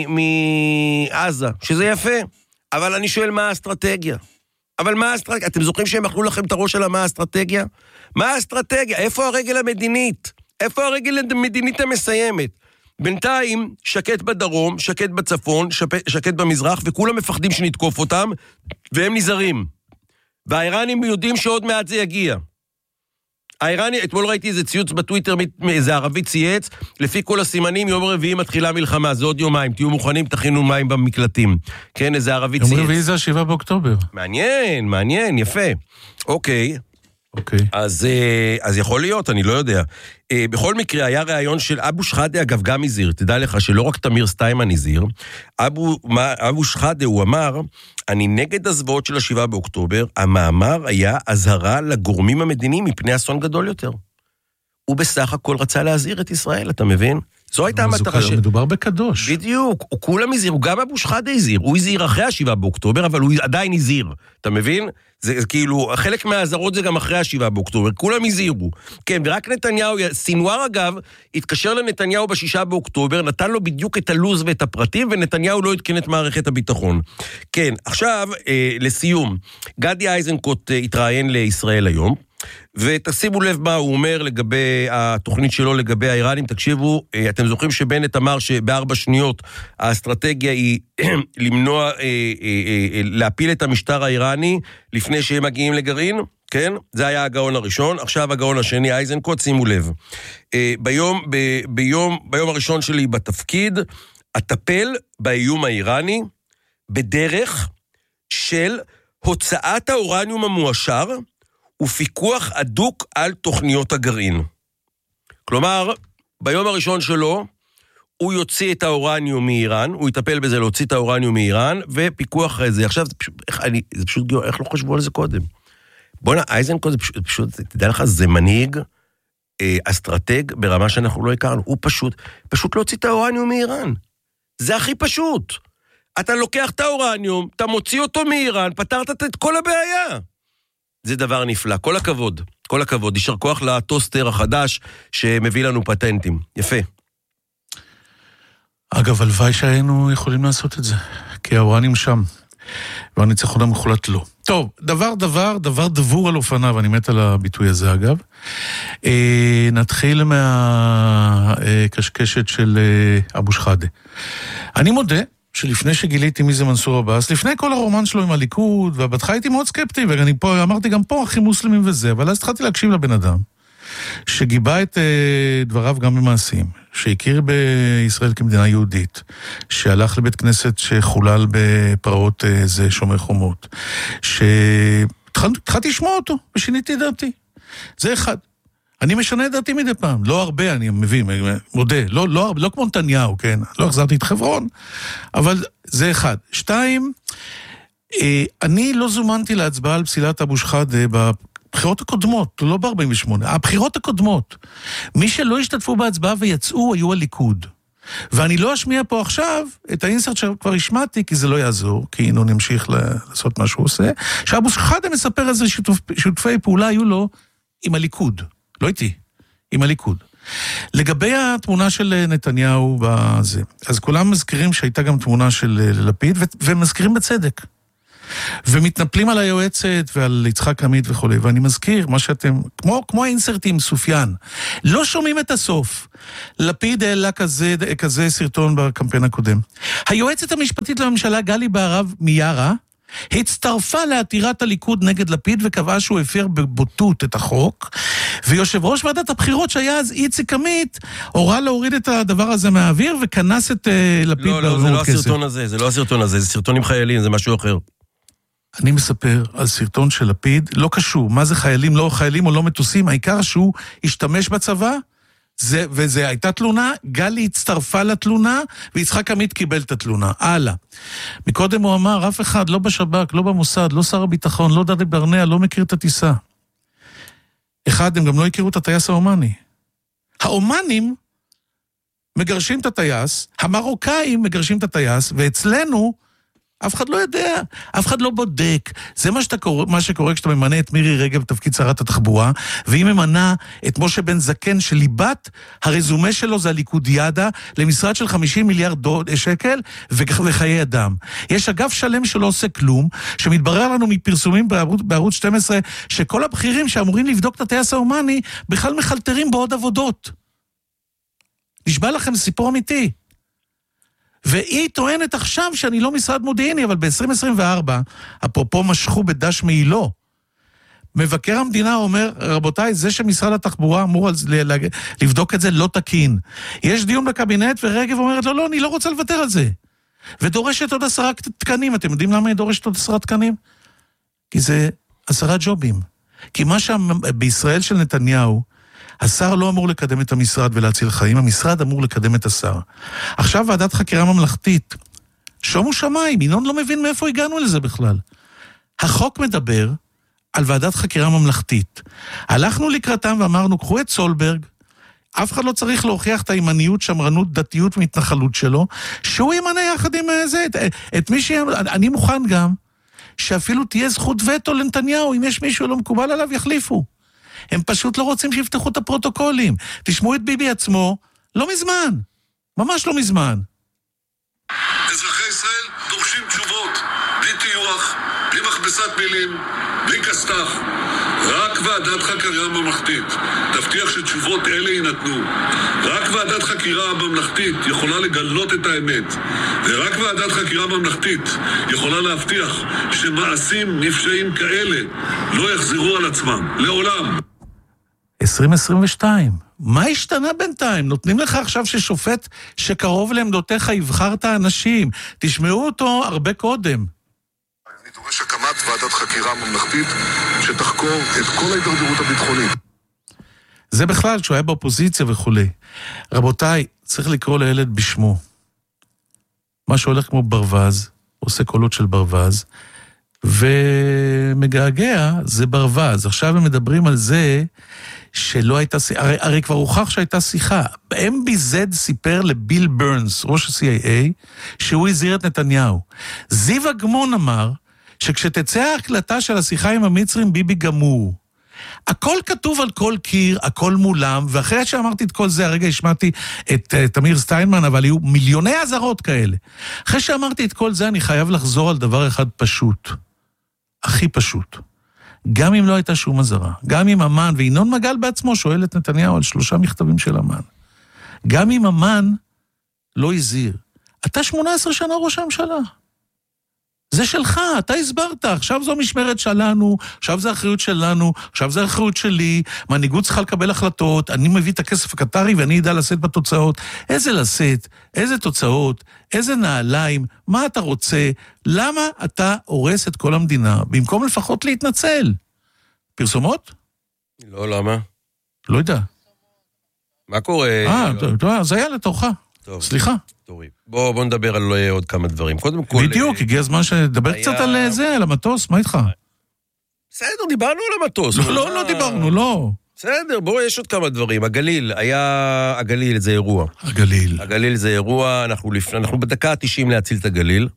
מעזה, שזה יפה. אבל אני שואל, מה האסטרטגיה? אבל מה האסטרטגיה? אתם זוכרים שהם אכלו לכם את הראש על מה האסטרטגיה? מה האסטרטגיה? איפה הרגל המדינית? איפה הרגל המדינית המסיימת? בינתיים, שקט בדרום, שקט בצפון, שקט במזרח, וכולם מפחדים שנתקוף אותם, והם נזהרים. והאיראנים יודעים שעוד מעט זה יגיע. האיראני, אתמול ראיתי איזה ציוץ בטוויטר, איזה ערבי צייץ, לפי כל הסימנים, יום רביעי מתחילה מלחמה, זה עוד יומיים, תהיו מוכנים, תכינו מים במקלטים. כן, איזה ערבי צייץ. יום רביעי זה 7 באוקטובר. מעניין, מעניין, יפה. אוקיי. אז יכול להיות, אני לא יודע. בכל מקרה, היה ראיון של אבו שחאדה, אגב, גם הזהיר. תדע לך שלא רק תמיר סטיימן הזהיר, אבו שחאדה, הוא אמר, אני נגד הזוועות של 7 באוקטובר, המאמר היה הזהרה לגורמים המדיניים מפני אסון גדול יותר. הוא בסך הכל רצה להזהיר את ישראל, אתה מבין? זו הייתה המטרה של... מדובר בקדוש. בדיוק, הוא כולם הזהירו, גם אבו שחאדה הזהיר, הוא הזהיר אחרי 7 באוקטובר, אבל הוא עדיין הזהיר, אתה מבין? זה כאילו, חלק מההזהרות זה גם אחרי 7 באוקטובר, כולם הזהירו. כן, ורק נתניהו, סינואר אגב, התקשר לנתניהו ב6 באוקטובר, נתן לו בדיוק את הלוז ואת הפרטים, ונתניהו לא התקן את מערכת הביטחון. כן, עכשיו, לסיום, גדי איזנקוט התראיין לישראל היום, ותשימו לב מה הוא אומר לגבי התוכנית שלו לגבי האיראנים. תקשיבו, אתם זוכרים שבנט אמר שב4 שניות האסטרטגיה היא למנוע, להפיל את המשטר האיראני לפני שהם מגיעים לגרעין? כן? זה היה הגאון הראשון. עכשיו הגאון השני, איזנקוט, שימו לב. ביום הראשון שלי בתפקיד, אטפל באיום האיראני בדרך של הוצאת האורניום המועשר ופיקוח עדוק על תוכניות הגרעין. כלומר, ביום הראשון שלו, הוא יוציא את האורניום מאיראן, הוא יטפל בזה להוציא את האורניום מאיראן, ופיקוח זה. עכשיו, זה פשוט, איך לא חשבו על זה קודם? בוא'נה, איזנקוט, זה פשוט, תדע לך, זה מנהיג, אסטרטג, ברמה שאנחנו לא הכרנו. הוא פשוט להוציא את האורניום מאיראן. זה הכי פשוט. אתה לוקח את האורניום, אתה מוציא אותו מאיראן, פתרת את כל הבעיה. זה דבר נפלא, כל הכבוד, כל הכבוד. יישר כוח לטוסטר החדש שמביא לנו פטנטים. יפה. אגב, הלוואי שהיינו יכולים לעשות את זה, כי האורנים שם, והניצחון המוחלט לא. טוב, דבר דבור על אופניו, אני מת על הביטוי הזה אגב. נתחיל מהקשקשת של אבו שחאדה. אני מודה, שלפני שגיליתי מי זה מנסור עבאס, לפני כל הרומן שלו עם הליכוד, ובהתחלה הייתי מאוד סקפטי, ואני פה, אמרתי גם פה אחים מוסלמים וזה, אבל אז התחלתי להקשיב לבן אדם, שגיבה את דבריו גם במעשים, שהכיר בישראל כמדינה יהודית, שהלך לבית כנסת שחולל בפרעות זה שומר חומות, שהתחלתי לשמוע אותו, ושיניתי דעתי. זה אחד. אני משנה את דעתי מדי פעם, לא הרבה, אני מבין, מודה, לא כמו נתניהו, כן? לא החזרתי את חברון, אבל זה אחד. 2, אני לא זומנתי להצבעה על פסילת אבו שחאדה בבחירות הקודמות, לא ב-48, הבחירות הקודמות. מי שלא השתתפו בהצבעה ויצאו היו הליכוד. ואני לא אשמיע פה עכשיו את האינסרט שכבר השמעתי, כי זה לא יעזור, כי ינון ימשיך לעשות מה שהוא עושה, שאבו שחאדה מספר איזה שותפי פעולה היו לו עם הליכוד, לא איתי, עם הליכוד. לגבי התמונה של נתניהו בזה, אז כולם מזכירים שהייתה גם תמונה של לפיד, ומזכירים בצדק. ומתנפלים על היועצת ועל יצחק עמית וכו'. ואני מזכיר מה שאתם, כמו האינסרטים סופיאן, לא שומעים את הסוף. לפיד העלה כזה סרטון בקמפיין הקודם. היועצת המשפטית לממשלה גלי בהרב מיארה, הצטרפה לעתירת הליכוד נגד לפיד וקבעה שהוא הפר בבוטות את החוק, ויושב ראש ועדת הבחירות שהיה אז איציק עמית, הורה להוריד את הדבר הזה מהאוויר וכנס את לפיד לא, זה לא הסרטון הזה, זה לא הסרטון הזה, זה סרטון עם חיילים, זה משהו אחר. אני מספר על סרטון של לפיד, לא קשור, מה זה חיילים, לא חיילים או לא מטוסים, העיקר שהוא השתמש בצבא, וזה הייתה תלונה, גלי הצטרפה לתלונה, ויצחק עמית קיבל את התלונה. הלאה. מקודם הוא אמר, אף אחד, לא בשב"כ, לא במוסד, לא שר הביטחון, לא דדי ברנע, לא מכיר את הטיסה. אחד, הם גם לא הכירו את הטייס האומני. האומנים מגרשים את הטייס, המרוקאים מגרשים את הטייס, ואצלנו אף אחד לא יודע, אף אחד לא בודק. זה מה שקורה כשאתה ממנה את מירי רגב בתפקיד שרת התחבורה, והיא ממנה את משה בן זקן שליבת הרזומה שלו זה הליכודיאדה, למשרד של 50 מיליארד שקל וחיי אדם. יש אגף שלם שלא עושה כלום, שמתברר לנו מפרסומים בערוץ 12, שכל הבכירים שאמורים לבדוק את הטייס האומני, בכלל מחלטרים בעוד עבודות. נשבע לכם סיפור אמיתי. והיא טוענת עכשיו שאני לא משרד מודיעיני, אבל ב-2024, אפרופו משכו בדש מעילו, מבקר המדינה אומר, רבותיי, זה שמשרד התחבורה אמור לבדוק את זה לא תקין. יש דיון בקבינט ורגב אומרת, לא, אני לא רוצה לוותר על זה. ודורשת עוד 10 תקנים. אתם יודעים למה היא דורשת עוד 10 תקנים? כי זה 10 ג'ובים. כי מה בישראל של נתניהו, השר לא אמור לקדם את המשרד ולהציל חיים, המשרד אמור לקדם את השר. עכשיו ועדת חקירה ממלכתית, שומו שמיים, ינון לא מבין מאיפה הגענו לזה בכלל. החוק מדבר על ועדת חקירה ממלכתית. הלכנו לקראתם ואמרנו, קחו את סולברג, אף אחד לא צריך להוכיח את הימניות, שמרנות, דתיות ומתנחלות שלו, שהוא ימנה יחד עם זה, את מי אני מוכן גם, שאפילו תהיה זכות וטו לנתניהו, אם יש מישהו לא מקובל עליו, יחליפו. הם פשוט לא רוצים שיפתחו את הפרוטוקולים. תשמעו את ביבי עצמו, לא מזמן, ממש לא מזמן. אזרחי ישראל דורשים תשובות, בלי טיוח, בלי מכבסת מילים, בלי כסת"ח. רק ועדת חקירה ממלכתית תבטיח שתשובות אלה יינתנו. רק ועדת חקירה ממלכתית יכולה לגלות את האמת. ורק ועדת חקירה ממלכתית יכולה להבטיח שמעשים נפשעים כאלה לא יחזרו על עצמם, לעולם. 2022. מה השתנה בינתיים? נותנים לך עכשיו ששופט שקרוב לעמדותיך יבחר את האנשים. תשמעו אותו הרבה קודם. אני דורש הקמת ועדת חקירה ממלכתית שתחקור את כל ההידרדרות הביטחונית. זה בכלל, שהוא היה באופוזיציה וכו'. רבותיי, צריך לקרוא לילד בשמו. מה שהולך כמו ברווז, עושה קולות של ברווז, ומגעגע זה ברווז. עכשיו הם מדברים על זה שלא הייתה שיחה, הרי כבר הוכח שהייתה שיחה. MBZ סיפר לביל ברנס, ראש ה-CIA, שהוא הזהיר את נתניהו. זיו אגמון אמר שכשתצא ההקלטה של השיחה עם המצרים ביבי גמור. הכל כתוב על כל קיר, הכל מולם, ואחרי שאמרתי את כל זה, הרגע השמעתי את תמיר סטיינמן, אבל היו מיליוני עזרות כאלה. אחרי שאמרתי את כל זה, אני חייב לחזור על דבר אחד פשוט. הכי פשוט. גם אם לא הייתה שום עזרה, גם אם אמן, וינון מגל בעצמו שואל את נתניהו על 3 מכתבים של אמן. גם אם אמן לא הזהיר. אתה 18 שנה ראש הממשלה. זה שלך, אתה הסברת, עכשיו זו משמרת שלנו, עכשיו זו האחריות שלנו, עכשיו זו האחריות שלי, מנהיגות צריכה לקבל החלטות, אני מביא את הכסף הקטרי ואני אדע לשאת בתוצאות. איזה לשאת, איזה תוצאות, איזה נעליים, מה אתה רוצה, למה אתה הורס את כל המדינה, במקום לפחות להתנצל? פרסומות? לא, למה? לא יודע. מה קורה? זה היה לתורך. סליחה. בוא נדבר על עוד כמה דברים. קודם כל... בדיוק, הגיע הזמן שנדבר קצת על זה, על המטוס, מה איתך? בסדר, דיברנו על המטוס. לא דיברנו, לא. בסדר, בואו, יש עוד כמה דברים. הגליל זה אירוע. הגליל זה אירוע, אנחנו בדקה 90 להציל את הגליל.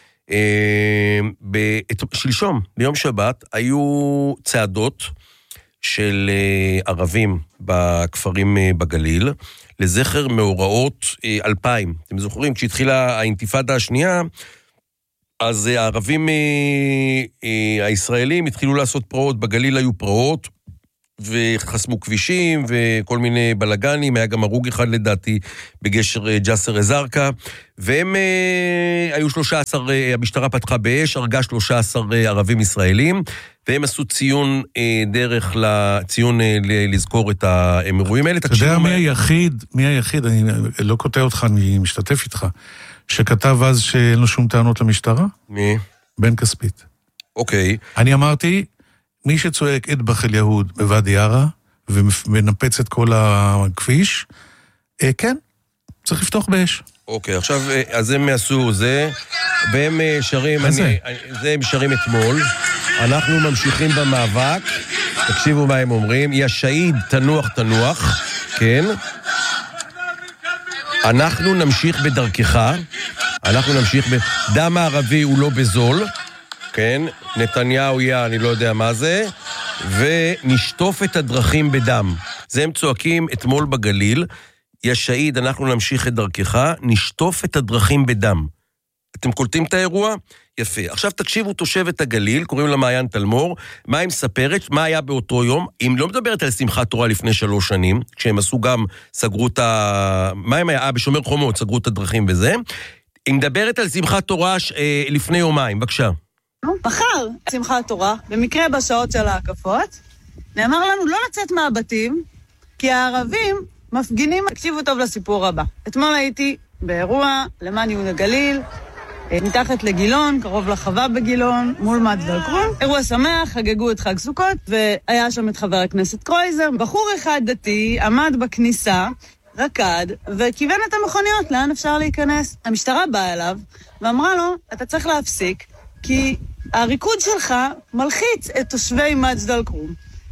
שלשום, ביום שבת, היו צעדות של ערבים בכפרים בגליל, לזכר מאורעות 2000. אתם זוכרים, כשהתחילה האינתיפאדה השנייה, אז הערבים הישראלים התחילו לעשות פרעות, בגליל היו פרעות, וחסמו כבישים וכל מיני בלגנים, היה גם הרוג אחד לדעתי בגשר ג'סר א-זרקא, והם היו 13, המשטרה פתחה באש, הרגה 13 ערבים ישראלים, והם עשו ציון דרך לציון לזכור את האירועים האלה. אתה יודע מי היחיד, אני לא קוטע אותך, אני משתתף איתך, שכתב אז שאין לו שום טענות למשטרה? מי? בן כספית. אוקיי. אני אמרתי, מי שצועק אטבח אל יהוד בוואדי ערה, ומנפץ את כל הכביש, כן, צריך לפתוח באש. אוקיי, עכשיו, אז הם יעשו זה, והם שרים, הם שרים אתמול, אנחנו ממשיכים במאבק, תקשיבו מה הם אומרים, יא שהיד תנוח תנוח, כן, אנחנו נמשיך בדרכך, אנחנו נמשיך דם הערבי הוא לא בזול, כן, נתניהו אני לא יודע מה זה, ונשטוף את הדרכים בדם. זה הם צועקים אתמול בגליל, יא שהיד, אנחנו נמשיך את דרכך, נשטוף את הדרכים בדם. אתם קולטים את האירוע? יפה. עכשיו תקשיבו תושבת הגליל, קוראים לה מעיין תלמור, מה היא מספרת, מה היה באותו יום, אם לא מדברת על שמחת תורה לפני 3 שנים, כשהם עשו גם, סגרו את מה הם היה? בשומר חומות, סגרו את הדרכים וזה. היא מדברת על שמחת תורה לפני יומיים, בבקשה. מחר, שמחת תורה, במקרה בשעות של ההקפות, נאמר לנו לא לצאת מהבתים, כי הערבים מפגינים, תקשיבו טוב לסיפור הבא. אתמול הייתי באירוע למען יהוד הגליל, מתחת לגילון, קרוב לחווה בגילון, מול מג'דל כרום. אירוע שמח, חגגו את חג סוכות, והיה שם את חבר הכנסת קרויזר. בחור אחד דתי עמד בכניסה, רקד, וכיוון את המכוניות, לאן אפשר להיכנס. המשטרה באה אליו, ואמרה לו, אתה צריך להפסיק, כי הריקוד שלך מלחיץ את תושבי מג'דל כרום.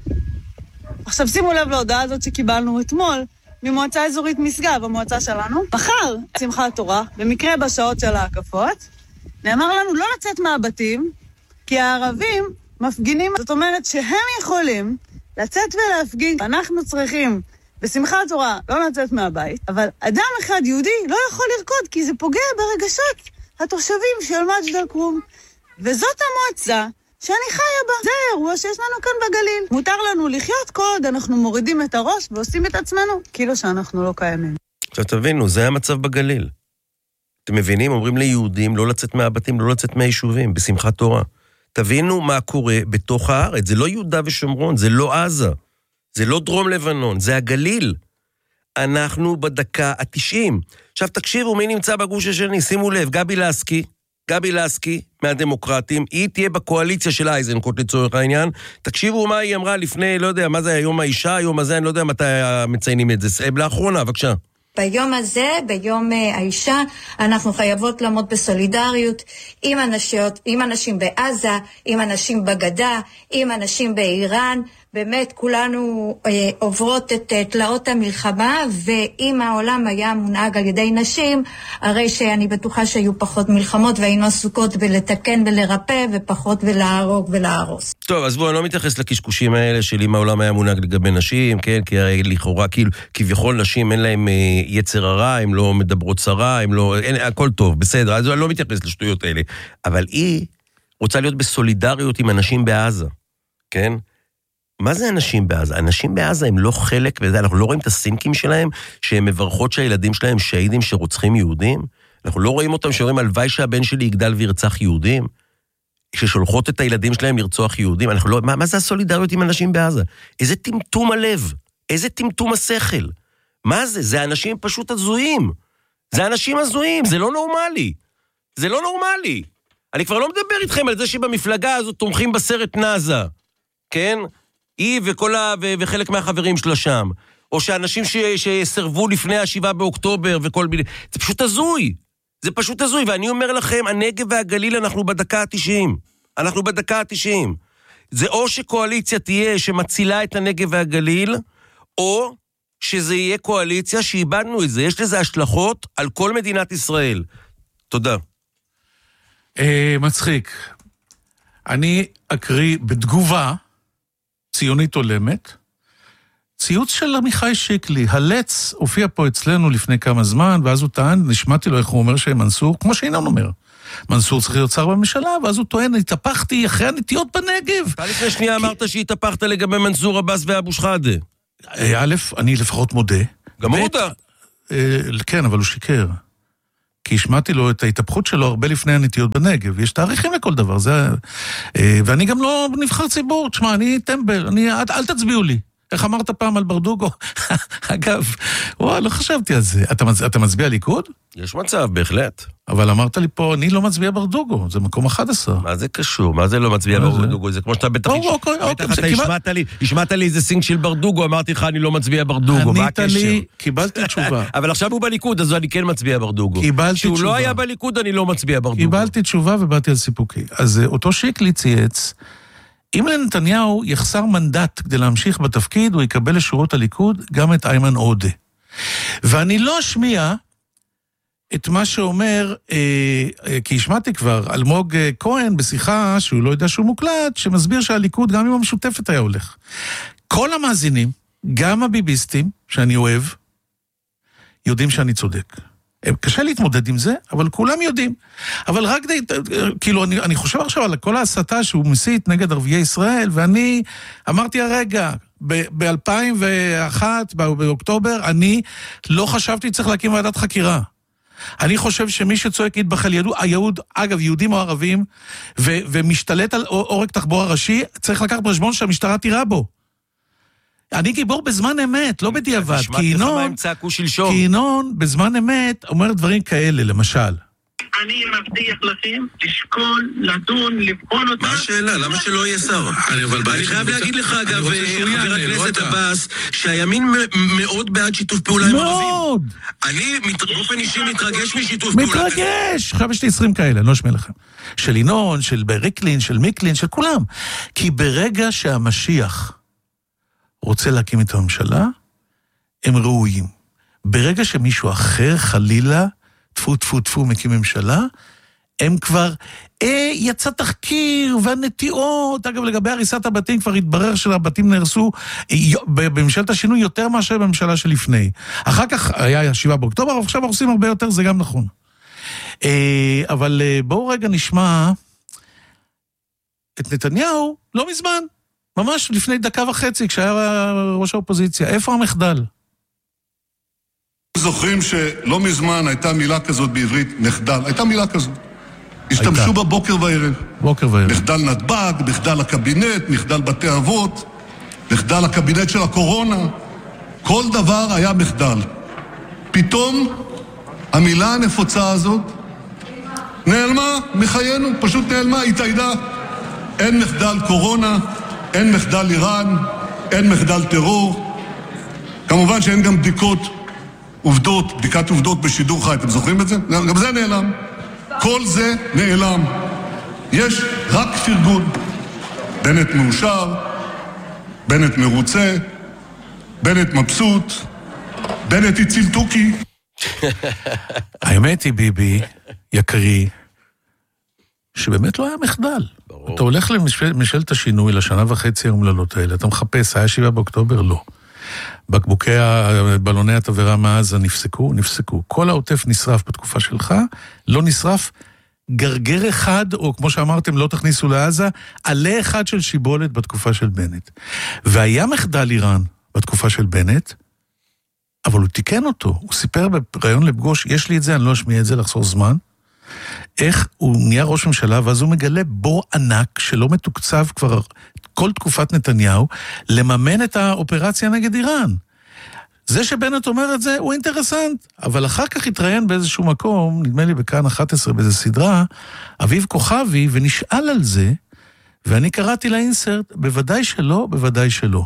עכשיו שימו לב להודעה הזאת שקיבלנו אתמול, ממועצה אזורית משגב, המועצה שלנו. מחר, שמחת תורה, במקרה בשעות של ההקפות, נאמר לנו לא לצאת מהבתים, כי הערבים מפגינים, זאת אומרת שהם יכולים לצאת ולהפגין. אנחנו צריכים בשמחת תורה לא לצאת מהבית, אבל אדם אחד יהודי לא יכול לרקוד, כי זה פוגע ברגשות התושבים של מג'דל כרום. וזאת המועצה שאני חיה בה. זה האירוע שיש לנו כאן בגליל. מותר לנו לחיות קוד, אנחנו מורידים את הראש ועושים את עצמנו, כאילו שאנחנו לא קיימים. עכשיו תבינו, זה המצב בגליל. אתם מבינים? אומרים ליהודים לא לצאת מהבתים, לא לצאת מהיישובים, בשמחת תורה. תבינו מה קורה בתוך הארץ. זה לא יהודה ושומרון, זה לא עזה. זה לא דרום לבנון, זה הגליל. אנחנו בדקה ה-90. עכשיו תקשיבו, מי נמצא בגוש השני? שימו לב, גבי לסקי מהדמוקרטים, היא תהיה בקואליציה של אייזנקוט לצורך העניין. תקשיבו מה היא אמרה לפני, לא יודע, מה זה היום האישה, היום הזה, אני לא יודע מתי מציינים את זה. לאחרונה, בבקשה. ביום הזה, ביום האישה, אנחנו חייבות לעמוד בסולידריות עם אנשים בעזה, עם אנשים בגדה, עם אנשים באיראן. באמת כולנו עוברות את תלאות המלחמה, ואם העולם היה מונהג על ידי נשים, הרי שאני בטוחה שהיו פחות מלחמות, והיינו עסוקות בלתקן ולרפא, ופחות ולהרוג ולהרוס. טוב, אז בואו, אני לא מתייחס לקשקושים האלה של אם העולם היה מונהג לגבי נשים, כן, כי לכאורה, כביכול נשים אין להם יצר הרע, הם לא מדברות שרה, הכל טוב, בסדר, אז אני לא מתייחס לשטויות האלה. אבל היא רוצה להיות בסולידריות עם אנשים בעזה, כן? מה זה אנשים בעזה? אנשים בעזה הם לא חלק, אנחנו לא רואים את הסינקים שלהם, שהם מברכות שהילדים שלהם שהידים שרוצחים יהודים? אנחנו לא רואים אותם שאומרים, הלוואי שהבן שלי יגדל וירצח יהודים? ששולחות את הילדים שלהם לרצוח יהודים? מה זה הסולידריות עם אנשים בעזה? איזה טמטום הלב? איזה טמטום השכל? מה זה? זה אנשים פשוט הזויים. זה אנשים הזויים, זה לא נורמלי. זה לא נורמלי. אני כבר לא מדבר איתכם על זה שבמפלגה הזאת תומכים בסרט נאזה. כן? היא וחלק מהחברים שלה שם. או שאנשים שסרבו לפני 7 באוקטובר וכל מיני. זה פשוט הזוי. זה פשוט הזוי. ואני אומר לכם, הנגב והגליל אנחנו בדקה ה-90. אנחנו בדקה ה-90. זה או שקואליציה תהיה שמצילה את הנגב והגליל, או שזה יהיה קואליציה שאיבדנו את זה. יש לזה השלכות על כל מדינת ישראל. תודה. מצחיק. אני אקריא בתגובה ציונית עולמת, ציוץ של עמיחי שיקלי. הלץ הופיע פה אצלנו לפני כמה זמן, ואז הוא טען, נשמעתי לו איך הוא אומר שמנסור, כמו שאינון אומר, מנסור צריך להיות שר בממשלה, ואז הוא טוען, התהפכתי אחרי הנטיות בנגב. אתה לפני שנייה אמרת שהתהפכת לגבי מנסור עבאס ואבו שחאדה. א', אני לפחות מודה. גם הוא מודה. כן, אבל הוא שיקר. כי השמעתי לו את ההתהפכות שלו הרבה לפני הנטיות בנגב. יש תאריכים לכל דבר. ואני גם לא נבחר ציבור. תשמע, אני טמבל. אל תצביעו לי. איך אמרת פעם על ברדוגו? אגב, לא חשבתי על זה. אתה מצביע ליכוד? יש מצב, בהחלט. אבל אמרת לי פה, אני לא מצביע ברדוגו, זה מקום 11. מה זה קשור? מה זה לא מצביע ברדוגו? זה כמו שאתה בטח השמעת לי איזה סינג של ברדוגו, אמרתי לך, אני לא מצביע ברדוגו, מה הקשר? קיבלתי תשובה. אבל עכשיו הוא בליכוד, אז אני כן מצביע ברדוגו. כשהוא לא היה בליכוד, אני לא מצביע ברדוגו. קיבלתי תשובה ובאתי על סיפוקי. אז אותו שיקלי צייץ, אם לנתניהו יחסר מנדט כדי להמשיך בתפקיד, הוא יקבל לשורות הליכוד גם את איימן עודה. ואני לא אשמיע את מה שאומר, כי השמעתי כבר, אלמוג כהן בשיחה שהוא לא יודע שהוא מוקלט, שמסביר שהליכוד גם עם המשותפת היה הולך. כל המאזינים, גם הביביסטים שאני אוהב, יודעים שאני צודק. קשה להתמודד עם זה, אבל כולם יודעים. אבל רק כאילו, אני חושב עכשיו על כל ההסתה שהוא מסית נגד ערביי ישראל, ואני אמרתי הרגע, ב-2001, באוקטובר, אני לא חשבתי צריך להקים ועדת חקירה. אני חושב שמי שצועק יתבחל יהוד, אגב, יהודים או ערבים, ומשתלט על עורק תחבורה ראשי, צריך לקחת בחשבון שהמשטרה תירה בו. אני גיבור בזמן אמת, לא בדיעבד, כי ינון בזמן אמת אומר דברים כאלה, למשל. אני מבטיח לכם, לשקול, לדון, לבחון אותה. מה השאלה? למה שלא יהיה שר? אני חייב להגיד לך, אגב, חבר הכנסת עבאס, שהימין מאוד בעד שיתוף פעולה עם ערבים. מאוד! אני באופן אישי מתרגש משיתוף פעולה. מתרגש! עכשיו יש לי 20 כאלה, אני לא אשמע לכם. של ינון, של ריקלין, של מיקלין, של כולם. כי ברגע שהמשיח רוצה להקים את הממשלה, הם ראויים. ברגע שמישהו אחר, חלילה, תפו, תפו, תפו, מקים ממשלה, הם כבר, יצא תחקיר והנטיעות, אגב, לגבי הריסת הבתים, כבר התברר שהבתים נהרסו בממשלת השינוי יותר מאשר בממשלה שלפני. אחר כך היה 7 באוקטובר, אבל עכשיו עושים הרבה יותר, זה גם נכון. אבל בואו רגע נשמע את נתניהו, לא מזמן, ממש לפני דקה וחצי, כשהיה ראש האופוזיציה. איפה המחדל? זוכרים שלא מזמן הייתה מילה כזאת בעברית, מחדל. הייתה מילה כזאת. השתמשו בה בוקר וערב. בוקר וערב. מחדל נתב"ג, מחדל הקבינט, מחדל בתי אבות, מחדל הקבינט של הקורונה. כל דבר היה מחדל. פתאום המילה הנפוצה הזאת נעלמה מחיינו, פשוט נעלמה, התאיידה. אין מחדל קורונה, אין מחדל איראן, אין מחדל טרור. כמובן שאין גם בדיקת עובדות בשידור חי, אתם זוכרים את זה? גם זה נעלם. כל זה נעלם. יש רק פרגון. בנט מאושר, בנט מרוצה, בנט מבסוט, בנט הציל תוכי. האמת היא, ביבי, יקרי, שבאמת לא היה מחדל. אתה הולך לממשלת השינוי לשנה וחצי האומללות האלה, אתה מחפש, היה 7 באוקטובר? לא. בקבוקי בלוני התבערה מעזה נפסקו. כל העוטף נשרף בתקופה שלך, לא נשרף גרגר אחד, או כמו שאמרתם, לא תכניסו לעזה, עלה אחד של שיבולת בתקופה של בנט. והיה מחדל איראן בתקופה של בנט, אבל הוא תיקן אותו. הוא סיפר ברעיון לפגוש, יש לי את זה, אני לא אשמיע את זה, לחסור זמן, איך הוא נהיה ראש ממשלה, ואז הוא מגלה בור ענק שלא מתוקצב כבר כל תקופת נתניהו, לממן את האופרציה נגד איראן. זה שבנט אומר את זה הוא אינטרסנט, אבל אחר כך התראיין באיזשהו מקום, נדמה לי בכאן 11 באיזו סדרה, אביב כוכבי, ונשאל על זה, ואני קראתי לאינסרט, בוודאי שלא, בוודאי שלא.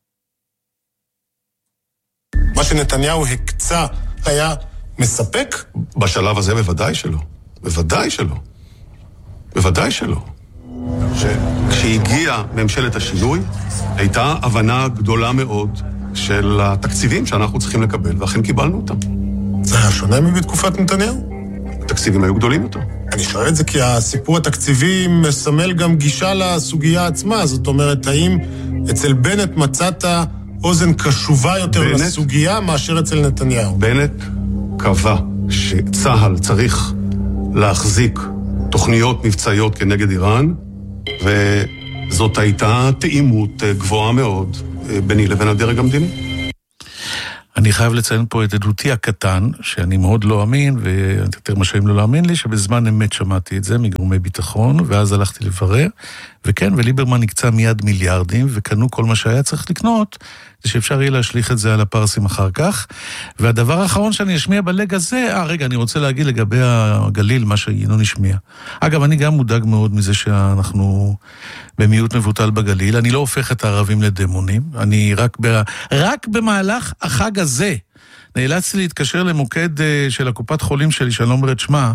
מה שנתניהו הקצה היה מספק? בשלב הזה בוודאי שלא. בוודאי שלא. בוודאי שלא. שכשהגיעה ממשלת השינוי, הייתה הבנה גדולה מאוד של התקציבים שאנחנו צריכים לקבל, ואכן קיבלנו אותם. זה היה שונה מבתקופת נתניהו? התקציבים היו גדולים יותר. אני שואל את זה כי הסיפור התקציבי מסמל גם גישה לסוגיה עצמה, זאת אומרת, האם אצל בנט מצאת אוזן קשובה יותר לסוגיה מאשר אצל נתניהו? בנט קבע שצהל צריך להחזיק תוכניות מבצעיות כנגד איראן, וזאת הייתה תאימות גבוהה מאוד ביני לבין הדרג המדיני. אני חייב לציין פה את עדותי הקטן, שאני מאוד לא אמין, ויותר משאים לא להאמין לי, שבזמן אמת שמעתי את זה מגורמי ביטחון, ואז הלכתי לברר, וכן, וליברמן נקצה מיד מיליארדים, וקנו כל מה שהיה צריך לקנות, זה שאפשר יהיה להשליך את זה על הפרסים אחר כך. והדבר האחרון שאני אשמיע בלג הזה, רגע, אני רוצה להגיד לגבי הגליל, מה שינון השמיע. אגב, אני גם מודאג מאוד מזה שאנחנו במיעוט מבוטל בגליל, אני לא הופך את הערבים לדמונים, אני רק במהלך החג הזה, נאלצתי להתקשר למוקד של הקופת חולים שלי, שאני לא אומר את שמה,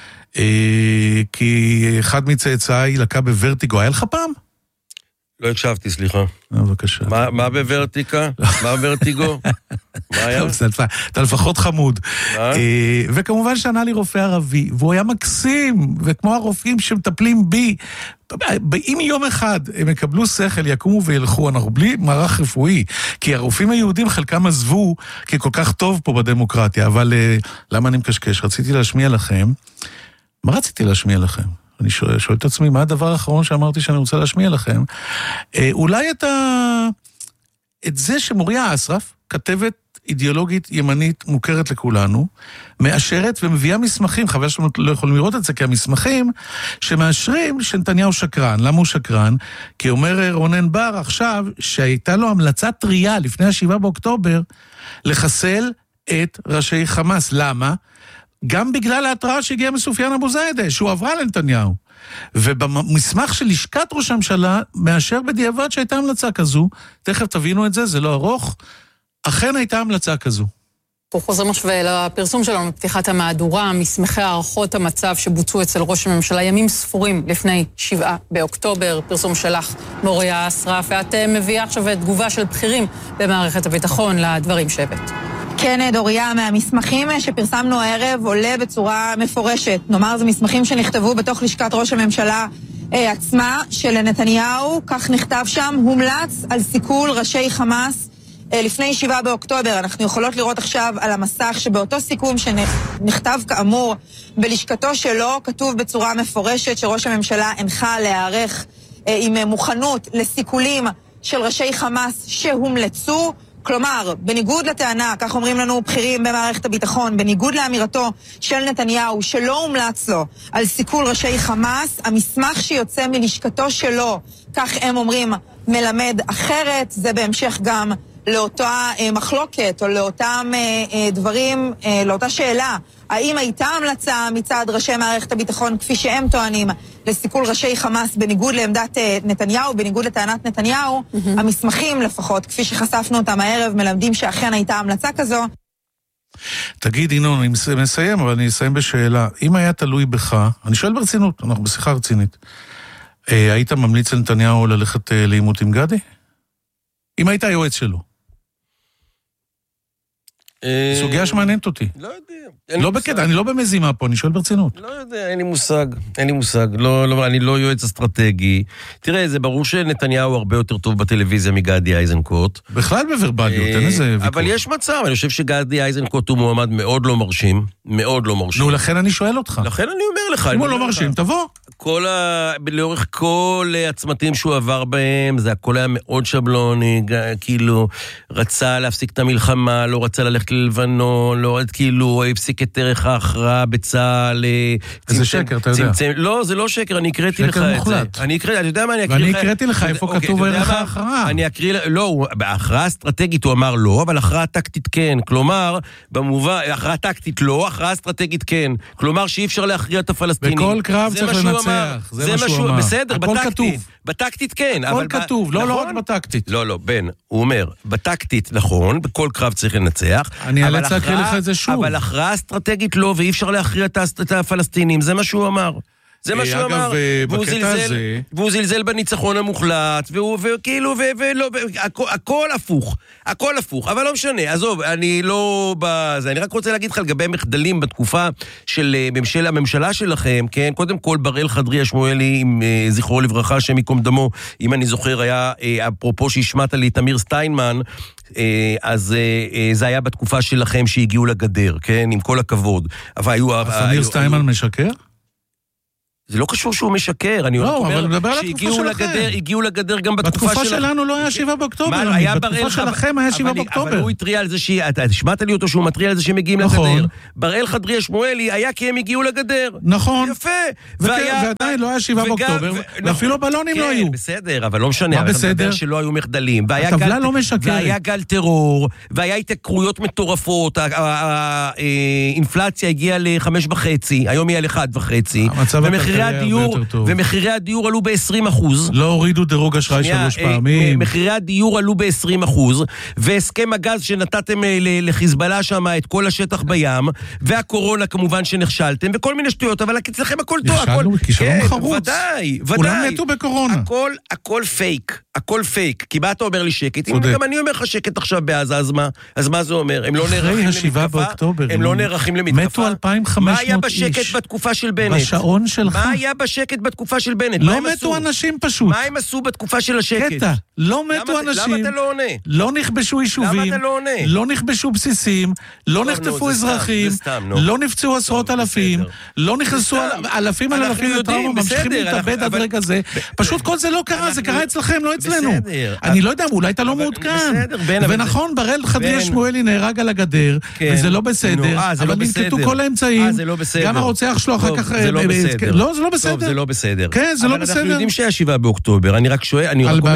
כי אחד מצאצאי לקה בוורטיגו, היה לך פעם? לא הקשבתי, סליחה. בבקשה. מה בוורטיקה? מה בוורטיגו? מה היה? אתה לפחות חמוד. וכמובן שענה לי רופא ערבי, והוא היה מקסים, וכמו הרופאים שמטפלים בי, אם יום אחד הם יקבלו שכל, יקומו וילכו, אנחנו בלי מערך רפואי, כי הרופאים היהודים חלקם עזבו, כי כל כך טוב פה בדמוקרטיה, אבל למה אני מקשקש? רציתי להשמיע לכם. מה רציתי להשמיע לכם? אני שואל את עצמי, מה הדבר האחרון שאמרתי שאני רוצה להשמיע לכם? אולי את זה שמוריה אסרף, כתבת אידיאולוגית ימנית מוכרת לכולנו, מאשרת ומביאה מסמכים, חבל שאנחנו לא יכולים לראות את זה, כי המסמכים שמאשרים שנתניהו שקרן. למה הוא שקרן? כי אומר רונן בר עכשיו, שהייתה לו המלצה טריה לפני 7 באוקטובר, לחסל את ראשי חמאס. למה? גם בגלל ההתראה שהגיעה מסופיאן אבו זיידה, שהוא עברה לנתניהו. ובמסמך של לשכת ראש הממשלה, מאשר בדיעבד שהייתה המלצה כזו, תכף תבינו את זה, זה לא ארוך, אכן הייתה המלצה כזו. הוא חוזר משווה לפרסום שלנו בפתיחת המהדורה, מסמכי הערכות המצב שבוצעו אצל ראש הממשלה ימים ספורים לפני 7 באוקטובר, פרסום שלך מוריה אסרף, ואת מביאה עכשיו תגובה של בכירים במערכת הביטחון לדברים שהבאת. כן, דוריה, מהמסמכים שפרסמנו הערב עולה בצורה מפורשת. נאמר, זה מסמכים שנכתבו בתוך לשכת ראש הממשלה עצמה של נתניהו, כך נכתב שם, הומלץ על סיכול ראשי חמאס לפני 7 באוקטובר. אנחנו יכולות לראות עכשיו על המסך שבאותו סיכום שנכתב כאמור בלשכתו שלו, כתוב בצורה מפורשת שראש הממשלה הנחה להיערך עם מוכנות לסיכולים של ראשי חמאס שהומלצו. כלומר, בניגוד לטענה, כך אומרים לנו בכירים במערכת הביטחון, בניגוד לאמירתו של נתניהו שלא הומלץ לו על סיכול ראשי חמאס, המסמך שיוצא מלשכתו שלו, כך הם אומרים, מלמד אחרת. זה בהמשך גם לאותה מחלוקת או לאותם דברים, לאותה שאלה, האם הייתה המלצה מצד ראשי מערכת הביטחון, כפי שהם טוענים, לסיכול ראשי חמאס בניגוד לעמדת נתניהו, בניגוד לטענת נתניהו, המסמכים לפחות, כפי שחשפנו אותם הערב, מלמדים שאכן הייתה המלצה כזו. תגיד, ינון, אני מסיים, אבל אני אסיים בשאלה. אם היה תלוי בך, אני שואל ברצינות, אנחנו בשיחה רצינית, היית ממליץ לנתניהו ללכת לעימות עם גדי? אם היית היועץ שלו. סוגיה שמעניינת אותי. לא יודע. לא בקטע, אני לא במזימה פה, אני שואל ברצינות. לא יודע, אין לי מושג. לא, אני לא יועץ אסטרטגי. תראה, זה ברור שנתניהו הרבה יותר טוב בטלוויזיה מגדי איזנקוט. בכלל בוורבליות, אין איזה ויכוח. אבל יש מצב, אני חושב שגדי איזנקוט הוא מועמד מאוד לא מרשים. מאוד לא מרשים. נו, לכן אני שואל אותך. לכן אני אומר לך. אם הוא לא מרשים, תבוא. לאורך כל הצמתים שהוא עבר בהם, זה הכל היה מאוד שבלוני, כאילו, רצה להפסיק את המלחמה, לא רצה ללכת ללבנון, לא כאילו, הפסיק את ערך ההכרעה בצה"ל. זה שקר, אתה יודע. לא, זה לא שקר, אני הקראתי לך את זה. אתה יודע מה, אני אקריא לך. ואני הקראתי לך, איפה כתוב ערך ההכרעה? אני אקריא, לא, בהכרעה אסטרטגית הוא אמר לא, אבל הכרעה טקטית כן. כלומר, במובן, הכרעה טקטית לא, הכרעה אסטרטגית כן. כלומר, שאי אפשר להכריע את הפלסטינים. בכל קרב צריך לנצח, זה מה שהוא אמר. בסדר, בטקטית כן. הכל כתוב, לא רק בטקטית. לא, בן, הוא אומר, בטקטית נכון, בכל קרב צריך לנצח. אני אאלץ להקריא לך את זה שוב. אבל הכרעה אסטרטגית לא, ואי אפשר להכריע את הפלסטינים, זה מה שהוא אמר. זה מה שהוא אמר. והוא זלזל בניצחון המוחלט, וכאילו, הכל הפוך. הכל הפוך, אבל לא משנה. עזוב, אני לא בזה. אני רק רוצה להגיד לך לגבי מחדלים בתקופה של הממשלה שלכם, כן? קודם כל, בראל חדרי השמואלי, עם זכרו לברכה, השם יקום דמו, אם אני זוכר, היה, אפרופו שהשמעת לי תמיר סטיינמן, אז זה היה בתקופה שלכם שהגיעו לגדר, כן? עם כל הכבוד. אבל היו... תמיר סטיינמן משקר? זה לא קשור שהוא משקר, אני אומר שהגיעו לגדר גם בתקופה שלנו לא היה 7 באוקטובר, בתקופה שלכם היה 7 באוקטובר. אבל הוא התריע על זה, אתה שמעת לי אותו שהוא מטריע על זה שהם מגיעים לגדר. בראל חדרי השמואלי היה כי הם הגיעו לגדר. נכון. יפה. ועדיין לא היה 7 באוקטובר, ואפילו בלונים לא היו. בסדר, אבל לא משנה. מה בסדר? שלא היו מחדלים. הטבלה לא משקרת. והיה גל טרור, והיה התייקרויות מטורפות, האינפלציה הגיעה ל5.5, היום היא על 1.5. ומחירי הדיור עלו ב-20%. לא הורידו דירוג אשראי 3 פעמים. מחירי הדיור עלו ב-20%, והסכם הגז שנתתם לחיזבאללה שם את כל השטח בים, והקורונה כמובן שנכשלתם, וכל מיני שטויות, אבל אצלכם הכל טוב. נכשלנו כישלון חרוץ. ודאי. כולם מתו בקורונה. הכל פייק. הכל פייק. כי מה אתה אומר לי שקט? אם גם אני אומר לך שקט עכשיו בעזה, אז מה זה אומר? הם לא נערכים למתקפה? הם לא נערכים למתקפה? מתו 2,500 מה היה בשקט בתקופה של בנט? בשעון שלך? מה היה בשקט בתקופה של בנט? לא מתו אנשים פשוט. מה הם עשו בתקופה של השקט? קטע, לא מתו אנשים. למה אתה לא עונה? לא נכבשו יישובים. למה אתה לא עונה? לא נכבשו בסיסים, לא נחטפו אזרחים, לא נפצעו עשרות אלפים, לא נכנסו אלפים על אלפים לטראומה, ממשיכים להתאבד עד רגע זה. פשוט כל זה לא קרה, זה קרה אצלכם, לא אצלנו. אני לא יודע, אולי אתה לא מעודכן. ונכון, בראל חדרי השמואלי נהרג על הגדר, וזה לא בסדר, אבל ננקטו כל האמצעים. גם הרוצח שלו אחר כך... לא, זה לא בסדר. טוב, זה לא בסדר. כן, זה לא בסדר. אבל אנחנו יודעים שהיה 7 באוקטובר. אני רק שואל,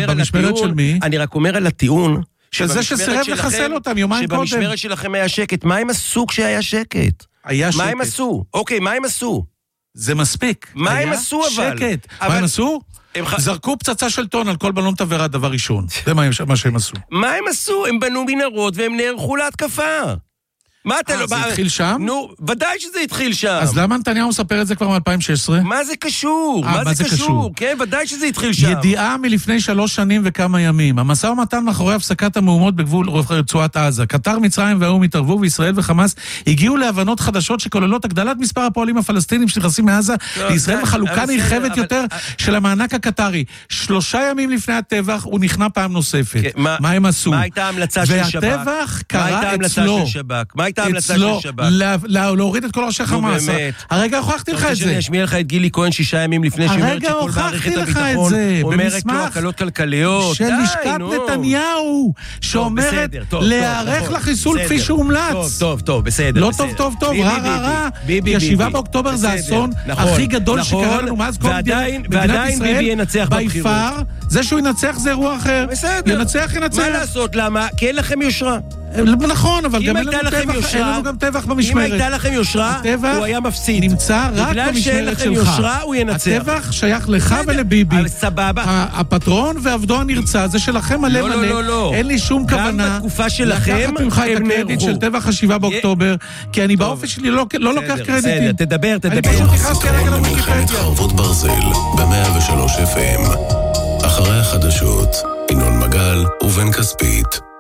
אני רק אומר על הטיעון, שזה שסירב לחסל אותם יומיים קודם. שבמשמרת שלכם היה שקט. מה הם עשו כשהיה שקט? היה שקט. מה הם עשו? אוקיי, מה הם עשו? זה מספיק. מה הם עשו אבל? שקט. מה הם עשו? זרקו פצצה של טון על כל בלון תבערה דבר ראשון. זה מה שהם עשו. מה הם עשו? הם בנו מנהרות והם נערכו להתקפה. מה אתה לא... זה התחיל שם? נו, ודאי שזה התחיל שם. אז למה נתניהו מספר את זה כבר מ-2016? מה זה קשור? מה זה קשור? כן, ודאי שזה התחיל שם. ידיעה מלפני 3 שנים וכמה ימים. המשא ומתן מאחורי הפסקת המהומות בגבול רצועת עזה. קטר, מצרים והאו"ם התערבו, וישראל וחמאס הגיעו להבנות חדשות שכוללות הגדלת מספר הפועלים הפלסטינים שנכנסים מעזה לישראל וחלוקה נרחבת יותר של המענק הקטרי. 3 ימים לפני הטבח הוא נכנע פעם נוספת. מה הם עשו? מה הייתה ההמלצה של שב"כ? והטבח קרה אצלו. אצלו, להוריד את כל ראשי חמאס. הרגע הוכחתי לך את זה. אני אשמיע לך את גילי כהן 6 ימים לפני שאומרת שכל מערכת הביטחון אומרת לו הקלות כלכליות. של לשכת נתניהו, שאומרת להיערך לחיסול כפי שהומלץ. טוב, בסדר. לא טוב, רע. כי 7 באוקטובר זה האסון הכי גדול שקרה לנו מאז כל מדינת ישראל. ביפר, זה שהוא ינצח זה אירוע אחר. ינצח. מה לעשות? למה? כי אין לכם יושרה. נכון, אבל גם אין לנו גם טבח במשמרת. אם הייתה לכם יושרה, הוא היה מפסיד. נמצא רק במשמרת שלך. בגלל שאין לכם יושרה, הוא ינצח. הטבח שייך לך ולביבי. סבבה. הפטרון ועבדו הנרצה, זה שלכם מלא מלא. לא. אין לי שום כוונה לקחת ממך את הקרדיט של טבח 7 באוקטובר, כי אני באופן שלי לא לוקח קרדיטים. תדבר. אני פשוט נכנסתי רגע לוויקיפדיה. חרבות ברזל, ב-103 FM. אחרי החדשות, ינון מגל ובן כספית.